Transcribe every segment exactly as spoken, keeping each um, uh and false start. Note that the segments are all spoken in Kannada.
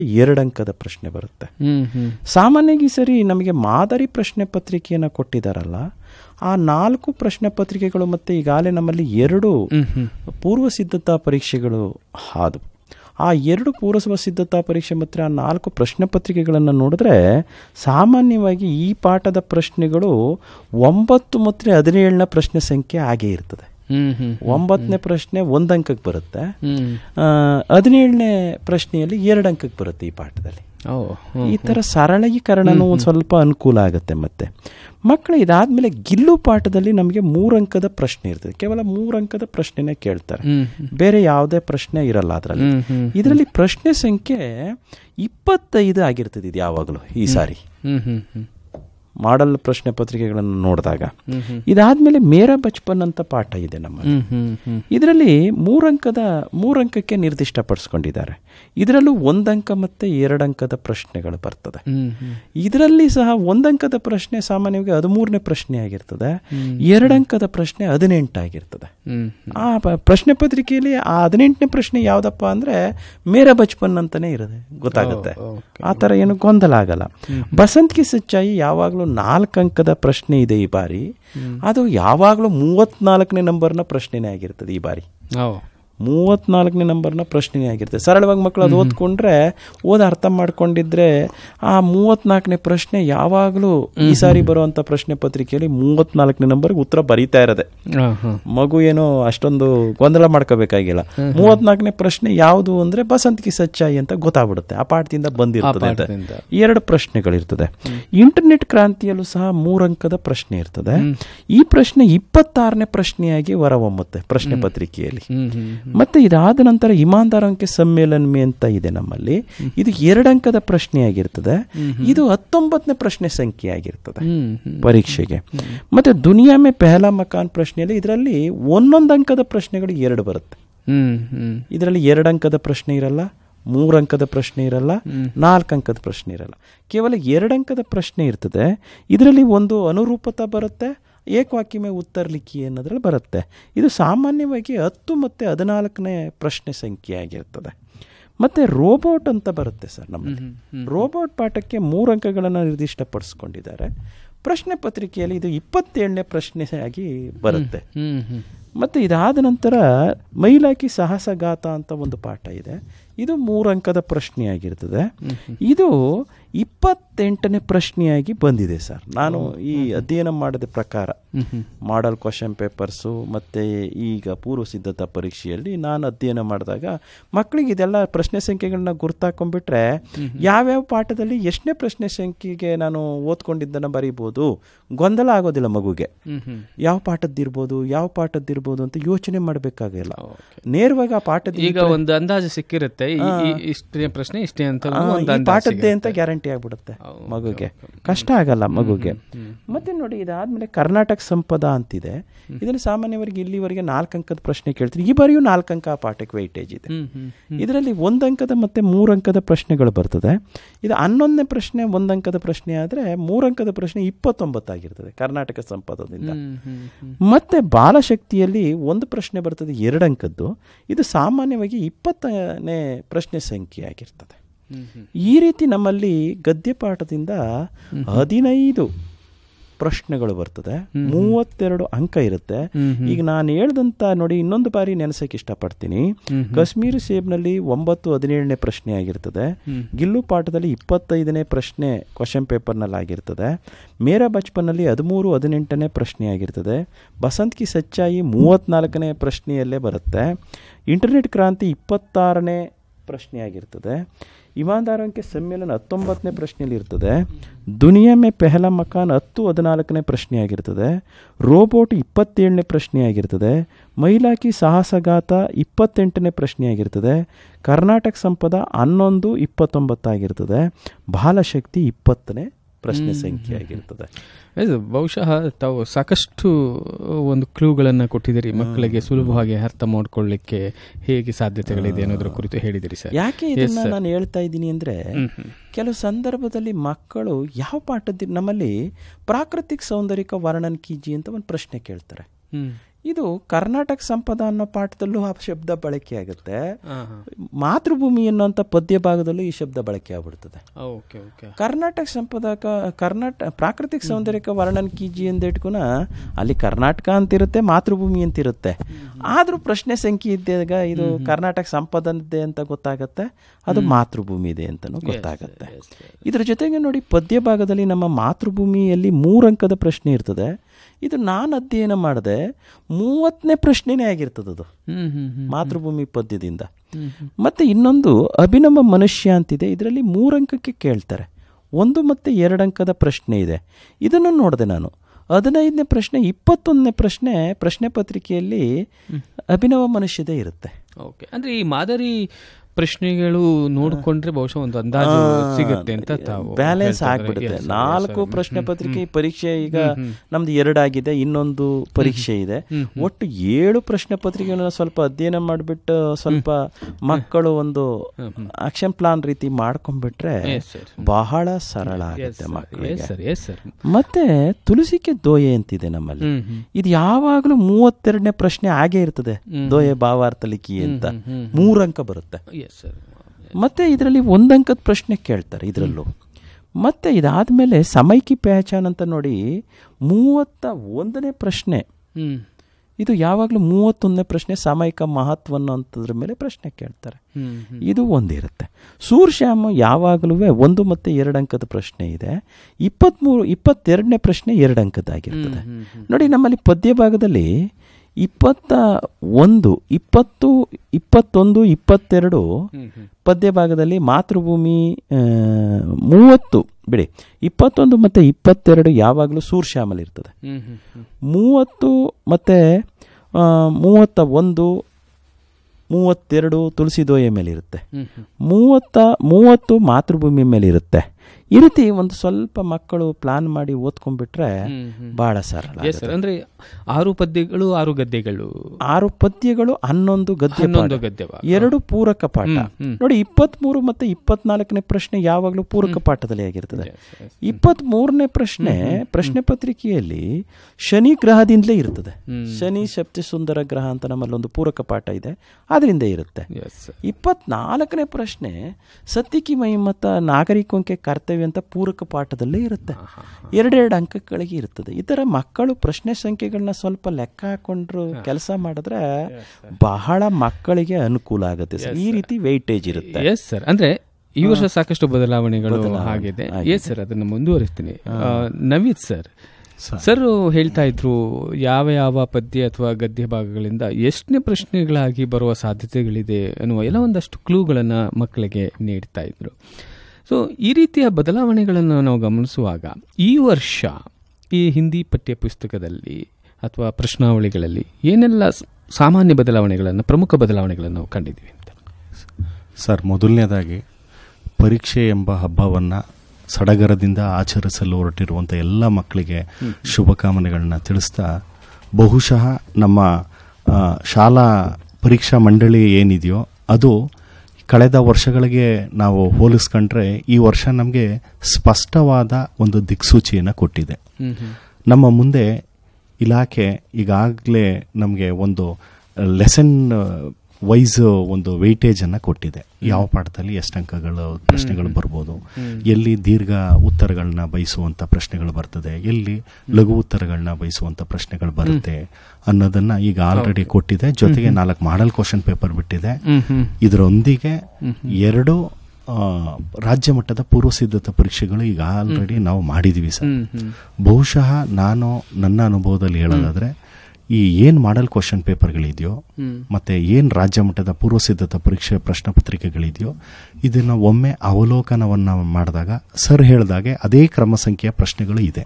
ಎರಡಂಕದ ಪ್ರಶ್ನೆ ಬರುತ್ತೆ. ಸಾಮಾನ್ಯವಾಗಿ ಸರಿ ನಮಗೆ ಮಾದರಿ ಪ್ರಶ್ನೆ ಪತ್ರಿಕೆಯನ್ನು ಕೊಟ್ಟಿದ್ದಾರಲ್ಲ, ಆ ನಾಲ್ಕು ಪ್ರಶ್ನೆ ಪತ್ರಿಕೆಗಳು ಮತ್ತೆ ಈಗಾಗಲೇ ನಮ್ಮಲ್ಲಿ ಎರಡು ಪೂರ್ವ ಸಿದ್ಧತಾ ಪರೀಕ್ಷೆಗಳು ಆದವು. ಆ ಎರಡು ಪೂರ್ವ ಸಿದ್ಧತಾ ಪರೀಕ್ಷೆ ಮತ್ತು ಆ ನಾಲ್ಕು ಪ್ರಶ್ನೆ ಪತ್ರಿಕೆಗಳನ್ನು ನೋಡಿದ್ರೆ ಸಾಮಾನ್ಯವಾಗಿ ಈ ಪಾಠದ ಪ್ರಶ್ನೆಗಳು ಒಂಬತ್ತು ಮತ್ತು ಹದಿನೇಳನೇ ಪ್ರಶ್ನೆ ಸಂಖ್ಯೆ ಆಗೇ ಇರ್ತದೆ. ಒಂಬತ್ತನೇ ಪ್ರಶ್ನೆ ಒಂದು ಅಂಕಕ್ಕೆ ಬರುತ್ತೆ, ಹದಿನೇಳನೇ ಪ್ರಶ್ನೆಯಲ್ಲಿ ಎರಡು ಅಂಕಕ್ಕೆ ಬರುತ್ತೆ ಈ ಪಾಠದಲ್ಲಿ. ಈ ಥರ ಸರಳೀಕರಣನೂ ಒಂದು ಸ್ವಲ್ಪ ಅನುಕೂಲ ಆಗುತ್ತೆ. ಮತ್ತೆ ಮಕ್ಕಳು ಇದಾದ್ಮೇಲೆ ಗಿಲ್ಲು ಪಾಠದಲ್ಲಿ ನಮಗೆ ಮೂರು ಅಂಕದ ಪ್ರಶ್ನೆ ಇರ್ತದೆ. ಕೇವಲ ಮೂರು ಅಂಕದ ಪ್ರಶ್ನೆನೇ ಕೇಳ್ತಾರೆ, ಬೇರೆ ಯಾವುದೇ ಪ್ರಶ್ನೆ ಇರಲ್ಲ ಅದರಲ್ಲಿ. ಇದರಲ್ಲಿ ಪ್ರಶ್ನೆ ಸಂಖ್ಯೆ ಇಪ್ಪತ್ತೈದು ಆಗಿರ್ತದೆ ಇದು ಯಾವಾಗಲೂ ಈ ಸಾರಿ ಮಾಡಲ್ ಪ್ರಶ್ನೆ ಪತ್ರಿಕೆಗಳನ್ನು ನೋಡಿದಾಗ. ಇದಾದ್ಮೇಲೆ ಮೇರಾ ಬಚ್ಪನ್ ಅಂತ ಪಾಠ ಇದೆ ನಮ್ಮ. ಇದರಲ್ಲಿ ಮೂರಂಕದ ಮೂರಂಕಕ್ಕೆ ನಿರ್ದಿಷ್ಟಪಡಿಸ್ಕೊಂಡಿದ್ದಾರೆ. ಇದರಲ್ಲೂ ಒಂದಂಕ ಮತ್ತೆ ಎರಡಂಕದ ಪ್ರಶ್ನೆಗಳು ಬರ್ತದೆ. ಇದರಲ್ಲಿ ಸಹ ಒಂದಂಕದ ಪ್ರಶ್ನೆ ಸಾಮಾನ್ಯವಾಗಿ ಹದಿಮೂರನೇ ಪ್ರಶ್ನೆ ಆಗಿರ್ತದೆ, ಎರಡಂಕದ ಪ್ರಶ್ನೆ ಹದಿನೆಂಟಾಗಿರ್ತದೆ. ಆ ಪ್ರಶ್ನೆ ಪತ್ರಿಕೆಯಲ್ಲಿ ಆ ಹದಿನೆಂಟನೇ ಪ್ರಶ್ನೆ ಯಾವ್ದಪ್ಪ ಅಂದ್ರೆ ಮೇರಾ ಬಚ್ಪನ್ ಅಂತಾನೆ ಇರೋದೆ ಗೊತ್ತಾಗುತ್ತೆ. ಆ ತರ ಏನು ಗೊಂದಲ ಆಗಲ್ಲ. ಬಸಂತ್ ಕಿ ಸಚ್ಚಾಯಿ ಯಾವಾಗಲೂ ನಾಲ್ಕು ಅಂಕದ ಪ್ರಶ್ನೆ ಇದೆ ಈ ಬಾರಿ. ಅದು ಯಾವಾಗಲೂ ಮೂವತ್ನಾಲ್ಕನೇ ನಂಬರ್ನ ಪ್ರಶ್ನೆನೇ ಆಗಿರ್ತದೆ ಈ ಬಾರಿ. ಮೂವತ್ನಾಲ್ಕನೇ ನಂಬರ್ನ ಪ್ರಶ್ನೆನೇ ಆಗಿರ್ತದೆ. ಸರಳವಾಗಿ ಮಕ್ಕಳು ಅದು ಓದ್ಕೊಂಡ್ರೆ ಓದ ಅರ್ಥ ಮಾಡ್ಕೊಂಡಿದ್ರೆ ಆ ಮೂವತ್ನಾಲ್ಕನೇ ಪ್ರಶ್ನೆ ಯಾವಾಗಲೂ ಈ ಸಾರಿ ಬರುವಂತ ಪ್ರಶ್ನೆ ಪತ್ರಿಕೆಯಲ್ಲಿ ಮೂವತ್ನಾಲ್ಕನೇ ನಂಬರ್ಗೆ ಉತ್ತರ ಬರೀತಾ ಇರೋದೆ. ಮಗು ಏನೋ ಅಷ್ಟೊಂದು ಗೊಂದಲ ಮಾಡ್ಕೋಬೇಕಾಗಿಲ್ಲ. ಮೂವತ್ನಾಲ್ಕನೇ ಪ್ರಶ್ನೆ ಯಾವುದು ಅಂದ್ರೆ ಬಸಂತ್ ಕಿ ಸಚ್ಚಾಯಿ ಅಂತ ಗೊತ್ತಾಗ್ಬಿಡುತ್ತೆ, ಆ ಪಾಠದಿಂದ ಬಂದಿರ್ತದೆ. ಎರಡು ಪ್ರಶ್ನೆಗಳಿರ್ತದೆ. ಇಂಟರ್ನೆಟ್ ಕ್ರಾಂತಿಯಲ್ಲೂ ಸಹ ಮೂರಂಕದ ಪ್ರಶ್ನೆ ಇರ್ತದೆ. ಈ ಪ್ರಶ್ನೆ ಇಪ್ಪತ್ತಾರನೇ ಪ್ರಶ್ನೆಯಾಗಿ ಹೊರಹೊಮ್ಮುತ್ತೆ ಪ್ರಶ್ನೆ ಪತ್ರಿಕೆಯಲ್ಲಿ. ಮತ್ತೆ ಇದಾದ ನಂತರ ಇಮಾನ್ದಾರಂಕೆ ಸಮ್ಮೇಳನ ಮೇ ಅಂತ ಇದೆ ನಮ್ಮಲ್ಲಿ. ಇದು ಎರಡಂಕದ ಪ್ರಶ್ನೆ ಆಗಿರ್ತದೆ. ಇದು ಹತ್ತೊಂಬತ್ತನೇ ಪ್ರಶ್ನೆ ಸಂಖ್ಯೆ ಆಗಿರ್ತದೆ ಪರೀಕ್ಷೆಗೆ. ಮತ್ತೆ ದುನಿಯಾ ಮೇ ಪೆಹಲಾ ಮಕಾನ್ ಪ್ರಶ್ನೆಯಲ್ಲಿ ಇದರಲ್ಲಿ ಒಂದೊಂದು ಅಂಕದ ಪ್ರಶ್ನೆಗಳು ಎರಡು ಬರುತ್ತೆ. ಇದರಲ್ಲಿ ಎರಡಂಕದ ಪ್ರಶ್ನೆ ಇರಲ್ಲ, ಮೂರಂಕದ ಪ್ರಶ್ನೆ ಇರಲ್ಲ, ನಾಲ್ಕು ಅಂಕದ ಪ್ರಶ್ನೆ ಇರಲ್ಲ, ಕೇವಲ ಎರಡಂಕದ ಪ್ರಶ್ನೆ ಇರ್ತದೆ. ಇದರಲ್ಲಿ ಒಂದು ಅನುರೂಪತಾ ಬರುತ್ತೆ, ಏಕವಾಕ್ಯಮೇ ಉತ್ತರ ಲಿಖಿ ಅನ್ನೋದ್ರಲ್ಲಿ ಬರುತ್ತೆ. ಇದು ಸಾಮಾನ್ಯವಾಗಿ ಹತ್ತು ಮತ್ತು ಹದಿನಾಲ್ಕನೇ ಪ್ರಶ್ನೆ ಸಂಖ್ಯೆ ಆಗಿರ್ತದೆ. ಮತ್ತು ರೋಬೋಟ್ ಅಂತ ಬರುತ್ತೆ ಸರ್ ನಮ್ಮಲ್ಲಿ. ರೋಬೋಟ್ ಪಾಠಕ್ಕೆ ಮೂರು ಅಂಕಗಳನ್ನು ನಿರ್ದಿಷ್ಟಪಡಿಸ್ಕೊಂಡಿದ್ದಾರೆ. ಪ್ರಶ್ನೆ ಪತ್ರಿಕೆಯಲ್ಲಿ ಇದು ಇಪ್ಪತ್ತೇಳನೇ ಪ್ರಶ್ನೆ ಆಗಿ ಬರುತ್ತೆ. ಮತ್ತು ಇದಾದ ನಂತರ ಮೈಲಾಕಿ ಸಾಹಸಗಾತ ಅಂತ ಒಂದು ಪಾಠ ಇದೆ. ಇದು ಮೂರಂಕದ ಪ್ರಶ್ನೆಯಾಗಿರ್ತದೆ. ಇದು ಇಪ್ಪತ್ತೆಂಟನೇ ಪ್ರಶ್ನೆಯಾಗಿ ಬಂದಿದೆ ಸರ್. ನಾನು ಈ ಅಧ್ಯಯನ ಮಾಡಿದ ಪ್ರಕಾರ ಮಾಡಲ್ ಕ್ವಶನ್ ಪೇಪರ್ಸು ಮತ್ತು ಈಗ ಪೂರ್ವ ಸಿದ್ಧತಾ ಪರೀಕ್ಷೆಯಲ್ಲಿ ನಾನು ಅಧ್ಯಯನ ಮಾಡಿದಾಗ ಮಕ್ಕಳಿಗೆ ಇದೆಲ್ಲ ಪ್ರಶ್ನೆ ಸಂಖ್ಯೆಗಳನ್ನ ಗುರ್ತಾಕೊಂಡ್ಬಿಟ್ರೆ ಯಾವ್ಯಾವ ಪಾಠದಲ್ಲಿ ಎಷ್ಟನೇ ಪ್ರಶ್ನೆ ಸಂಖ್ಯೆಗೆ ನಾನು ಓದ್ಕೊಂಡಿದ್ದನ್ನು ಬರೀಬೋದು, ಗೊಂದಲ ಆಗೋದಿಲ್ಲ ಮಗುಗೆ. ಯಾವ ಪಾಠದ್ದಿರ್ಬೋದು ಯಾವ ಪಾಠದ್ದಿರ್ಬೋದು ಅಂತ ಯೋಚನೆ ಮಾಡಬೇಕಾಗಿಲ್ಲ. ನೇರವಾಗಿ ಆ ಪಾಠದ ಈಗ ಒಂದು ಅಂದಾಜು ಸಿಕ್ಕಿರುತ್ತೆ, ಇಷ್ಟೇ ಪ್ರಶ್ನೆ ಇಷ್ಟೇ ಅಂತ ಪಾಠದ್ದೇ ಅಂತ ಗ್ಯಾರಂಟಿ ಆಗ್ಬಿಡುತ್ತೆ ಮಗುಗೆ, ಕಷ್ಟ ಆಗಲ್ಲ ಮಗುಗೆ. ಮತ್ತೆ ನೋಡಿ ಇದಾದ್ಮೇಲೆ ಕರ್ನಾಟಕ ಸಂಪದ ಅಂತಿದೆ. ಇದನ್ನು ಸಾಮಾನ್ಯವಾಗಿ ಇಲ್ಲಿವರೆಗೆ ನಾಲ್ಕು ಅಂಕದ ಪ್ರಶ್ನೆ ಕೇಳ್ತೀರಿ. ಈ ಬಾರಿಯೂ ನಾಲ್ಕು ಅಂಕ ಆ ಪಾಠಕ್ಕೆ ವೈಟೇಜ್ ಇದೆ. ಇದರಲ್ಲಿ ಒಂದು ಅಂಕದ ಮತ್ತೆ ಮೂರು ಅಂಕದ ಪ್ರಶ್ನೆಗಳು ಬರ್ತದೆ. ಇದು ಹನ್ನೊಂದನೇ ಪ್ರಶ್ನೆ ಒಂದು ಅಂಕದ ಪ್ರಶ್ನೆ ಆದರೆ ಮೂರು ಅಂಕದ ಪ್ರಶ್ನೆ ಇಪ್ಪತ್ತೊಂಬತ್ತಾಗಿರ್ತದೆ ಕರ್ನಾಟಕ ಸಂಪದದಿಂದ. ಮತ್ತೆ ಬಾಲಶಕ್ತಿಯಲ್ಲಿ ಒಂದು ಪ್ರಶ್ನೆ ಬರ್ತದೆ ಎರಡು ಅಂಕದ್ದು. ಇದು ಸಾಮಾನ್ಯವಾಗಿ ಇಪ್ಪತ್ತನೇ ಪ್ರಶ್ನೆ ಸಂಖ್ಯೆ ಆಗಿರ್ತದೆ. ಈ ರೀತಿ ನಮ್ಮಲ್ಲಿ ಗದ್ಯ ಪಾಠದಿಂದ ಹದಿನೈದು ಪ್ರಶ್ನೆಗಳು ಬರ್ತದೆ, ಮೂವತ್ತೆರಡು ಅಂಕ ಇರುತ್ತೆ. ಈಗ ನಾನು ಹೇಳ್ದಂತ ನೋಡಿ ಇನ್ನೊಂದು ಬಾರಿ ನೆನೆಸಕ್ಕೆ ಇಷ್ಟಪಡ್ತೀನಿ. ಕಾಶ್ಮೀರಿ ಸೇಬ್ನಲ್ಲಿ ಒಂಬತ್ತು ಹದಿನೇಳನೇ ಪ್ರಶ್ನೆ ಆಗಿರ್ತದೆ. ಗಿಲ್ಲು ಪಾಠದಲ್ಲಿ ಇಪ್ಪತ್ತೈದನೇ ಪ್ರಶ್ನೆ ಕ್ವಶನ್ ಪೇಪರ್ನಲ್ಲಿ ಆಗಿರ್ತದೆ. ಮೇರಾ ಬಚ್ಪನ್ನಲ್ಲಿ ಹದಿಮೂರು ಹದಿನೆಂಟನೇ ಪ್ರಶ್ನೆ ಆಗಿರ್ತದೆ. ಬಸಂತ್ ಕಿ ಸಚ್ಚಾಯಿ ಮೂವತ್ನಾಲ್ಕನೇ ಪ್ರಶ್ನೆಯಲ್ಲೇ ಬರುತ್ತೆ. ಇಂಟರ್ನೆಟ್ ಕ್ರಾಂತಿ ಇಪ್ಪತ್ತಾರನೇ ಪ್ರಶ್ನೆ ಆಗಿರ್ತದೆ. ಇಮಾನ್ದಾರಂಕೆ ಸಮ್ಮೇಳನ ಹತ್ತೊಂಬತ್ತನೇ ಪ್ರಶ್ನೆಯಲ್ಲಿ ಇರ್ತದೆ. ದುನಿಯಾ ಮೇ ಪೆಹಲಾ ಮಕಾನ್ ಹತ್ತು ಹದಿನಾಲ್ಕನೇ ಪ್ರಶ್ನೆ ಆಗಿರ್ತದೆ. ರೋಬೋಟ್ ಇಪ್ಪತ್ತೇಳನೇ ಪ್ರಶ್ನೆ ಆಗಿರ್ತದೆ. ಮೈಲಾಕಿ ಸಾಹಸಗಾತ ಇಪ್ಪತ್ತೆಂಟನೇ ಪ್ರಶ್ನೆ ಆಗಿರ್ತದೆ. ಕರ್ನಾಟಕ ಸಂಪದ ಹನ್ನೊಂದು ಇಪ್ಪತ್ತೊಂಬತ್ತಾಗಿರ್ತದೆ. ಬಾಲಶಕ್ತಿ ಇಪ್ಪತ್ತನೇ ಪ್ರಶ್ನೆ ಸಂಖ್ಯೆ ಆಗಿರ್ತದೆ. ಇದು ಬಹುಶಃ ತಾವು ಸಾಕಷ್ಟು ಒಂದು ಕ್ಲೂಗಳನ್ನು ಕೊಟ್ಟಿದ್ದೀರಿ ಮಕ್ಕಳಿಗೆ ಸುಲಭವಾಗಿ ಅರ್ಥ ಮಾಡ್ಕೊಳ್ಳಿಕ್ಕೆ ಹೇಗೆ ಸಾಧ್ಯತೆಗಳಿದೆ ಅನ್ನೋದ್ರ ಕುರಿತು ಹೇಳಿದಿರಿ ಸರ್. ಯಾಕೆ ಇದನ್ನ ನಾನು ಹೇಳ್ತಾ ಇದ್ದೀನಿ ಅಂದ್ರೆ ಕೆಲವು ಸಂದರ್ಭದಲ್ಲಿ ಮಕ್ಕಳು ಯಾವ ಪಾಠದ ನಮ್ಮಲ್ಲಿ ಪ್ರಾಕೃತಿಕ ಸೌಂದರ್ಯಕ ವರ್ಣನ್ ಕೀಜಿ ಅಂತ ಒಂದು ಪ್ರಶ್ನೆ ಕೇಳ್ತಾರೆ. ಇದು ಕರ್ನಾಟಕ ಸಂಪದ ಅನ್ನೋ ಪಾಠದಲ್ಲೂ ಆ ಶಬ್ದ ಬಳಕೆ ಆಗುತ್ತೆ, ಮಾತೃಭೂಮಿ ಅನ್ನೋಂಥ ಪದ್ಯ ಭಾಗದಲ್ಲೂ ಈ ಶಬ್ದ ಬಳಕೆ ಆಗ್ಬಿಡ್ತದೆ. ಕರ್ನಾಟಕ ಸಂಪದ ಕರ್ನಾಟಕ ಪ್ರಾಕೃತಿಕ ಸೌಂದರ್ಯಕ ವರ್ಣನ್ ಕೀಜಿ ಅಂತ ಇಟ್ಕೊನ ಅಲ್ಲಿ ಕರ್ನಾಟಕ ಅಂತಿರುತ್ತೆ, ಮಾತೃಭೂಮಿ ಅಂತಿರುತ್ತೆ. ಆದರೂ ಪ್ರಶ್ನೆ ಸಂಖ್ಯೆ ಇದ್ದಾಗ ಇದು ಕರ್ನಾಟಕ ಸಂಪದನಿದೆ ಅಂತ ಗೊತ್ತಾಗತ್ತೆ, ಅದು ಮಾತೃಭೂಮಿ ಇದೆ ಅಂತಲೂ ಗೊತ್ತಾಗತ್ತೆ. ಇದ್ರ ಜೊತೆಗೆ ನೋಡಿ, ಪದ್ಯ ಭಾಗದಲ್ಲಿ ನಮ್ಮ ಮಾತೃಭೂಮಿಯಲ್ಲಿ ಮೂರಂಕದ ಪ್ರಶ್ನೆ ಇರ್ತದೆ. ಇದು ನಾನು ಅಧ್ಯಯನ ಮಾಡಿದೆ ಮೂವತ್ತನೇ ಪ್ರಶ್ನೆನೇ ಆಗಿರ್ತದದು ಮಾತೃಭೂಮಿ ಪದ್ಯದಿಂದ. ಮತ್ತೆ ಇನ್ನೊಂದು ಅಭಿನವ ಮನುಷ್ಯ ಅಂತಿದೆ, ಇದರಲ್ಲಿ ಮೂರಂಕಕ್ಕೆ ಕೇಳ್ತಾರೆ. ಒಂದು ಮತ್ತು ಎರಡು ಅಂಕದ ಪ್ರಶ್ನೆ ಇದೆ, ಇದನ್ನು ನೋಡಿದೆ ನಾನು. ಹದಿನೈದನೇ ಪ್ರಶ್ನೆ, ಇಪ್ಪತ್ತೊಂದನೇ ಪ್ರಶ್ನೆ ಪ್ರಶ್ನೆ ಪತ್ರಿಕೆಯಲ್ಲಿ ಅಭಿನವ ಮನುಷ್ಯದೇ ಇರುತ್ತೆ. ಓಕೆ, ಅಂದರೆ ಈ ಮಾದರಿ ಪ್ರಶ್ನೆಗಳು ನೋಡಿಕೊಂಡ್ರೆ ಬಹುಶಃ ಒಂದು ಅಂದಾಜು ಸಿಗುತ್ತೆ ಅಂತ ತಾವು ಬ್ಯಾಲೆನ್ಸ್ ಆಗ್ಬಿಡುತ್ತೆ. ನಾಲ್ಕು ಪ್ರಶ್ನೆ ಪತ್ರಿಕೆ ಪರೀಕ್ಷೆ ಈಗ ನಮ್ದು ಎರಡಾಗಿದೆ, ಇನ್ನೊಂದು ಪರೀಕ್ಷೆ ಇದೆ. ಒಟ್ಟು ಏಳು ಪ್ರಶ್ನೆ ಪತ್ರಿಕೆಗಳನ್ನ ಸ್ವಲ್ಪ ಅಧ್ಯಯನ ಮಾಡಿಬಿಟ್ಟು ಸ್ವಲ್ಪ ಮಕ್ಕಳು ಒಂದು ಆಕ್ಷನ್ ಪ್ಲಾನ್ ರೀತಿ ಮಾಡ್ಕೊಂಡ್ಬಿಟ್ರೆ ಬಹಳ ಸರಳ ಆಗುತ್ತೆ ಮಕ್ಕಳಿಗೆ. ಮತ್ತೆ ತುಳಸಿಕೆ ದೋಯೆ ಅಂತಿದೆ ನಮ್ಮಲ್ಲಿ, ಇದು ಯಾವಾಗಲೂ ಮೂವತ್ತೆರಡನೇ ಪ್ರಶ್ನೆ ಆಗೇ ಇರ್ತದೆ. ದೋಯೆ ಭಾವಾರ್ಥ ಲಿಖಿ ಅಂತ ಮೂರಂಕ ಬರುತ್ತೆ. ಮತ್ತೆ ಇದರಲ್ಲಿ ಒಂದಂಕದ ಪ್ರಶ್ನೆ ಕೇಳ್ತಾರೆ ಇದರಲ್ಲೂ. ಮತ್ತೆ ಇದಾದ್ಮೇಲೆ ಸಮೈಕಿ ಪಹಚಾನ್ ಅಂತ ನೋಡಿ ಮೂವತ್ತ ಒಂದನೇ ಪ್ರಶ್ನೆ, ಇದು ಯಾವಾಗಲೂ ಮೂವತ್ತೊಂದನೇ ಪ್ರಶ್ನೆ ಸಾಮಯಿಕ ಮಹತ್ವ ಅನ್ನೋಂಥದ್ರ ಮೇಲೆ ಪ್ರಶ್ನೆ ಕೇಳ್ತಾರೆ. ಇದು ಒಂದಿರುತ್ತೆ. ಸೂರ್ಶ್ಯಾಮ ಯಾವಾಗಲೂ ಒಂದು ಮತ್ತು ಎರಡು ಅಂಕದ ಪ್ರಶ್ನೆ ಇದೆ. ಇಪ್ಪತ್ತ್ಮೂರು ಇಪ್ಪತ್ತೆರಡನೇ ಪ್ರಶ್ನೆ ಎರಡು ಅಂಕದಾಗಿರ್ತದೆ. ನೋಡಿ, ನಮ್ಮಲ್ಲಿ ಪದ್ಯ ಭಾಗದಲ್ಲಿ ಇಪ್ಪತ್ತ ಒಂದು ಇಪ್ಪತ್ತು ಇಪ್ಪತ್ತೊಂದು ಇಪ್ಪತ್ತೆರಡು ಪದ್ಯ ಭಾಗದಲ್ಲಿ ಮಾತೃಭೂಮಿ, ಮೂವತ್ತು ಬಿಡಿ ಇಪ್ಪತ್ತೊಂದು ಮತ್ತು ಇಪ್ಪತ್ತೆರಡು ಯಾವಾಗಲೂ ಸೂರ್ಶ್ಯಾಮಲ್ ಇರ್ತದೆ. ಮೂವತ್ತು ಮತ್ತು ಮೂವತ್ತ ಒಂದು ಮೂವತ್ತೆರಡು ತುಳಸಿ ದೋಯೆ ಮೇಲೆ ಇರುತ್ತೆ. ಮೂವತ್ತ ಮೂವತ್ತು ಮಾತೃಭೂಮಿ ಮೇಲೆ ಇರುತ್ತೆ. ಈ ರೀತಿ ಒಂದು ಸ್ವಲ್ಪ ಮಕ್ಕಳು ಪ್ಲಾನ್ ಮಾಡಿ ಓದ್ಕೊಂಡ್ಬಿಟ್ರೆ ಬಹಳ ಸರಳ. ಅಂದ್ರೆ ಆರು ಪದ್ಯಗಳು ಆರು ಗದ್ಯಗಳು ಆರು ಪದ್ಯಗಳು ಹನ್ನೊಂದು ಗದ್ಯ ಗದ್ಯ ಎರಡು ಪೂರಕ ಪಾಠ. ನೋಡಿ, ಇಪ್ಪತ್ತ್ ಮೂರು ಮತ್ತೆ ಇಪ್ಪತ್ನಾಲ್ಕನೇ ಪ್ರಶ್ನೆ ಯಾವಾಗಲೂ ಪೂರಕ ಪಾಠದಲ್ಲಿ ಆಗಿರ್ತದೆ. ಇಪ್ಪತ್ತ್ ಮೂರನೇ ಪ್ರಶ್ನೆ ಪ್ರಶ್ನೆ ಪತ್ರಿಕೆಯಲ್ಲಿ ಶನಿ ಗ್ರಹದಿಂದಲೇ ಇರ್ತದೆ. ಶನಿ ಸಪ್ತ ಸುಂದರ ಗ್ರಹ ಅಂತ ನಮ್ಮಲ್ಲಿ ಒಂದು ಪೂರಕ ಪಾಠ ಇದೆ, ಅದರಿಂದ ಇರುತ್ತೆ. ಇಪ್ಪತ್ನಾಲ್ಕನೇ ಪ್ರಶ್ನೆ ಸತ್ತಿಕಿ ಮಹಿಮತ ನಾಗರಿಕಂಕೆ ಕರ್ತವ್ಯ ಅಂತ ಪೂರಕ ಪಾಠದಲ್ಲೇ ಇರುತ್ತೆ. ಎರಡೆರಡು ಅಂಕಗಳಿಗೆ ಇರ್ತದೆ. ಈ ತರ ಮಕ್ಕಳು ಪ್ರಶ್ನೆ ಸಂಖ್ಯೆಗಳನ್ನ ಸ್ವಲ್ಪ ಲೆಕ್ಕ ಹಾಕೊಂಡ್ರು ಕೆಲಸ ಮಾಡಿದ್ರೆ ಬಹಳ ಮಕ್ಕಳಿಗೆ ಅನುಕೂಲ ಆಗುತ್ತೆ ಸರ್. ಈ ರೀತಿ ವೆಯ್ಟೇಜ್ ಇರುತ್ತೆ. ಎಸ್ ಸರ್, ಅಂದ್ರೆ ಈ ವರ್ಷ ಸಾಕಷ್ಟು ಬದಲಾವಣೆಗಳು ಆಗಿದೆ. ಎಸ್ ಸರ್, ಅದನ್ನು ಮುಂದುವರಿಸ್ತೀನಿ. ನವೀದ್ ಸರ್ ಸರ್ ಹೇಳ್ತಾ ಇದ್ರು ಯಾವ ಯಾವ ಪದ್ಯ ಅಥವಾ ಗದ್ಯ ಭಾಗಗಳಿಂದ ಎಷ್ಟನೇ ಪ್ರಶ್ನೆಗಳಾಗಿ ಬರುವ ಸಾಧ್ಯತೆಗಳಿದೆ ಅನ್ನುವ ಎಲ್ಲ ಒಂದಷ್ಟು ಕ್ಲೂಗಳನ್ನು ಮಕ್ಕಳಿಗೆ ನೀಡ್ತಾ ಇದ್ರು. ಸೊ ಈ ರೀತಿಯ ಬದಲಾವಣೆಗಳನ್ನು ನಾವು ಗಮನಿಸುವಾಗ ಈ ವರ್ಷ ಈ ಹಿಂದಿ ಪಠ್ಯ ಪುಸ್ತಕದಲ್ಲಿ ಅಥವಾ ಪ್ರಶ್ನಾವಳಿಗಳಲ್ಲಿ ಏನೆಲ್ಲ ಸಾಮಾನ್ಯ ಬದಲಾವಣೆಗಳನ್ನು, ಪ್ರಮುಖ ಬದಲಾವಣೆಗಳನ್ನು ನಾವು ಕಂಡಿದ್ದೀವಿ ಅಂತ? ಸರ್, ಮೊದಲನೇದಾಗಿ ಪರೀಕ್ಷೆ ಎಂಬ ಹಬ್ಬವನ್ನು ಸಡಗರದಿಂದ ಆಚರಿಸಲು ಹೊರಟಿರುವಂಥ ಎಲ್ಲ ಮಕ್ಕಳಿಗೆ ಶುಭಕಾಮನೆಗಳನ್ನ ತಿಳಿಸ್ತಾ, ಬಹುಶಃ ನಮ್ಮ ಶಾಲಾ ಪರೀಕ್ಷಾ ಮಂಡಳಿ ಏನಿದೆಯೋ ಅದು ಕಳೆದ ವರ್ಷಗಳಿಗೆ ನಾವು ಹೋಲಿಸ್ಕೊಂಡ್ರೆ ಈ ವರ್ಷ ನಮಗೆ ಸ್ಪಷ್ಟವಾದ ಒಂದು ದಿಕ್ಸೂಚಿಯನ್ನು ಕೊಟ್ಟಿದೆ. ನಮ್ಮ ಮುಂದೆ ಇಲಾಖೆ ಈಗಾಗಲೇ ನಮಗೆ ಒಂದು ಲೆಸನ್ ವೈಸ್ ಒಂದು ವೆಯ್ಟೇಜನ್ನು ಕೊಟ್ಟಿದೆ. ಯಾವ ಪಾಠದಲ್ಲಿ ಎಷ್ಟು ಅಂಕಗಳು ಪ್ರಶ್ನೆಗಳು ಬರ್ಬೋದು, ಎಲ್ಲಿ ದೀರ್ಘ ಉತ್ತರಗಳನ್ನ ಬಯಸುವಂಥ ಪ್ರಶ್ನೆಗಳು ಬರ್ತದೆ, ಎಲ್ಲಿ ಲಘು ಉತ್ತರಗಳನ್ನ ಬಯಸುವಂಥ ಪ್ರಶ್ನೆಗಳು ಬರುತ್ತೆ ಅನ್ನೋದನ್ನ ಈಗ ಆಲ್ರೆಡಿ ಕೊಟ್ಟಿದೆ. ಜೊತೆಗೆ ನಾಲ್ಕು ಮಾಡೆಲ್ ಕ್ವಶನ್ ಪೇಪರ್ ಬಿಟ್ಟಿದೆ. ಇದರೊಂದಿಗೆ ಎರಡು ರಾಜ್ಯ ಮಟ್ಟದ ಪೂರ್ವ ಸಿದ್ಧತಾ ಪರೀಕ್ಷೆಗಳು ಈಗ ಆಲ್ರೆಡಿ ನಾವು ಮಾಡಿದೀವಿ ಸರ್. ಬಹುಶಃ ನಾನು ನನ್ನ ಅನುಭವದಲ್ಲಿ ಹೇಳೋದಾದ್ರೆ ಈ ಏನ್ ಮಾಡೆಲ್ ಕ್ವಶನ್ ಪೇಪರ್ಗಳಿದೆಯೋ ಮತ್ತೆ ಏನ್ ರಾಜ್ಯ ಮಟ್ಟದ ಪೂರ್ವ ಸಿದ್ಧತಾ ಪರೀಕ್ಷೆ ಪ್ರಶ್ನೆ ಪತ್ರಿಕೆಗಳಿದೆಯೋ ಇದನ್ನ ಒಮ್ಮೆ ಅವಲೋಕನವನ್ನ ಮಾಡಿದಾಗ ಸರ್ ಹೇಳಿದಾಗೆ ಅದೇ ಕ್ರಮ ಸಂಖ್ಯೆಯ ಪ್ರಶ್ನೆಗಳು ಇದೆ.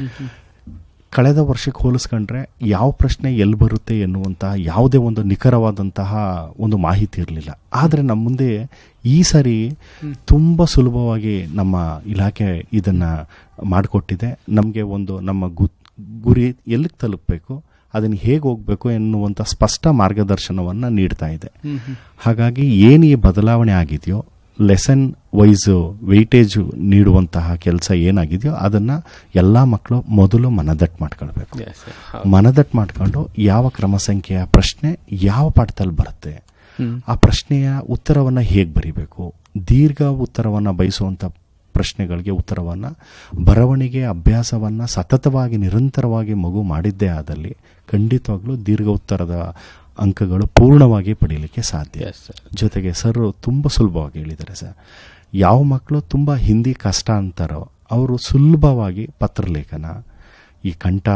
ಕಳೆದ ವರ್ಷಕ್ಕೆ ಹೋಲಿಸ್ಕೊಂಡ್ರೆ ಯಾವ ಪ್ರಶ್ನೆ ಎಲ್ಲಿ ಬರುತ್ತೆ ಎನ್ನುವಂತಹ ಯಾವುದೇ ಒಂದು ನಿಖರವಾದಂತಹ ಒಂದು ಮಾಹಿತಿ ಇರಲಿಲ್ಲ. ಆದರೆ ನಮ್ಮ ಮುಂದೆ ಈ ಸಾರಿ ತುಂಬ ಸುಲಭವಾಗಿ ನಮ್ಮ ಇಲಾಖೆ ಇದನ್ನ ಮಾಡಿಕೊಟ್ಟಿದೆ. ನಮಗೆ ಒಂದು ನಮ್ಮ ಗುರಿ ಎಲ್ಲಿಗೆ ತಲುಪಬೇಕು, ಅದನ್ನು ಹೇಗೆ ಹೋಗಬೇಕು ಎನ್ನುವಂಥ ಸ್ಪಷ್ಟ ಮಾರ್ಗದರ್ಶನವನ್ನು ನೀಡ್ತಾ ಇದೆ. ಹಾಗಾಗಿ ಏನು ಈ ಬದಲಾವಣೆ ಆಗಿದೆಯೋ ಲೆಸನ್ ವೈಸ್ ವೆಯ್ಟೇಜ್ ನೀಡುವಂತಹ ಕೆಲಸ ಏನಾಗಿದೆಯೋ ಅದನ್ನ ಎಲ್ಲ ಮಕ್ಕಳು ಮೊದಲು ಮನದಟ್ಟು ಮಾಡ್ಕೊಳ್ಬೇಕು. ಮನದಟ್ಟು ಮಾಡ್ಕೊಂಡು ಯಾವ ಕ್ರಮ ಸಂಖ್ಯೆಯ ಪ್ರಶ್ನೆ ಯಾವ ಪಾಠದಲ್ಲಿ ಬರುತ್ತೆ, ಆ ಪ್ರಶ್ನೆಯ ಉತ್ತರವನ್ನ ಹೇಗೆ ಬರೀಬೇಕು, ದೀರ್ಘ ಉತ್ತರವನ್ನ ಬಯಸುವಂತ ಪ್ರಶ್ನೆಗಳಿಗೆ ಉತ್ತರವನ್ನ ಬರವಣಿಗೆ ಅಭ್ಯಾಸವನ್ನ ಸತತವಾಗಿ ನಿರಂತರವಾಗಿ ಮಗು ಮಾಡಿದ್ದೇ ಆದಲ್ಲಿ ಖಂಡಿತವಾಗ್ಲೂ ದೀರ್ಘ ಉತ್ತರದ ಅಂಕಗಳು ಪೂರ್ಣವಾಗಿ ಪಡೀಲಿಕ್ಕೆ ಸಾಧ್ಯ. ಜೊತೆಗೆ ಸರ್ ತುಂಬ ಸುಲಭವಾಗಿ ಹೇಳಿದ್ದಾರೆ ಸರ್. ಯಾವ ಮಕ್ಕಳು ತುಂಬ ಹಿಂದಿ ಕಷ್ಟ ಅಂತಾರೋ ಅವರು ಸುಲಭವಾಗಿ ಪತ್ರಲೇಖನ, ಈ ಕಂಠ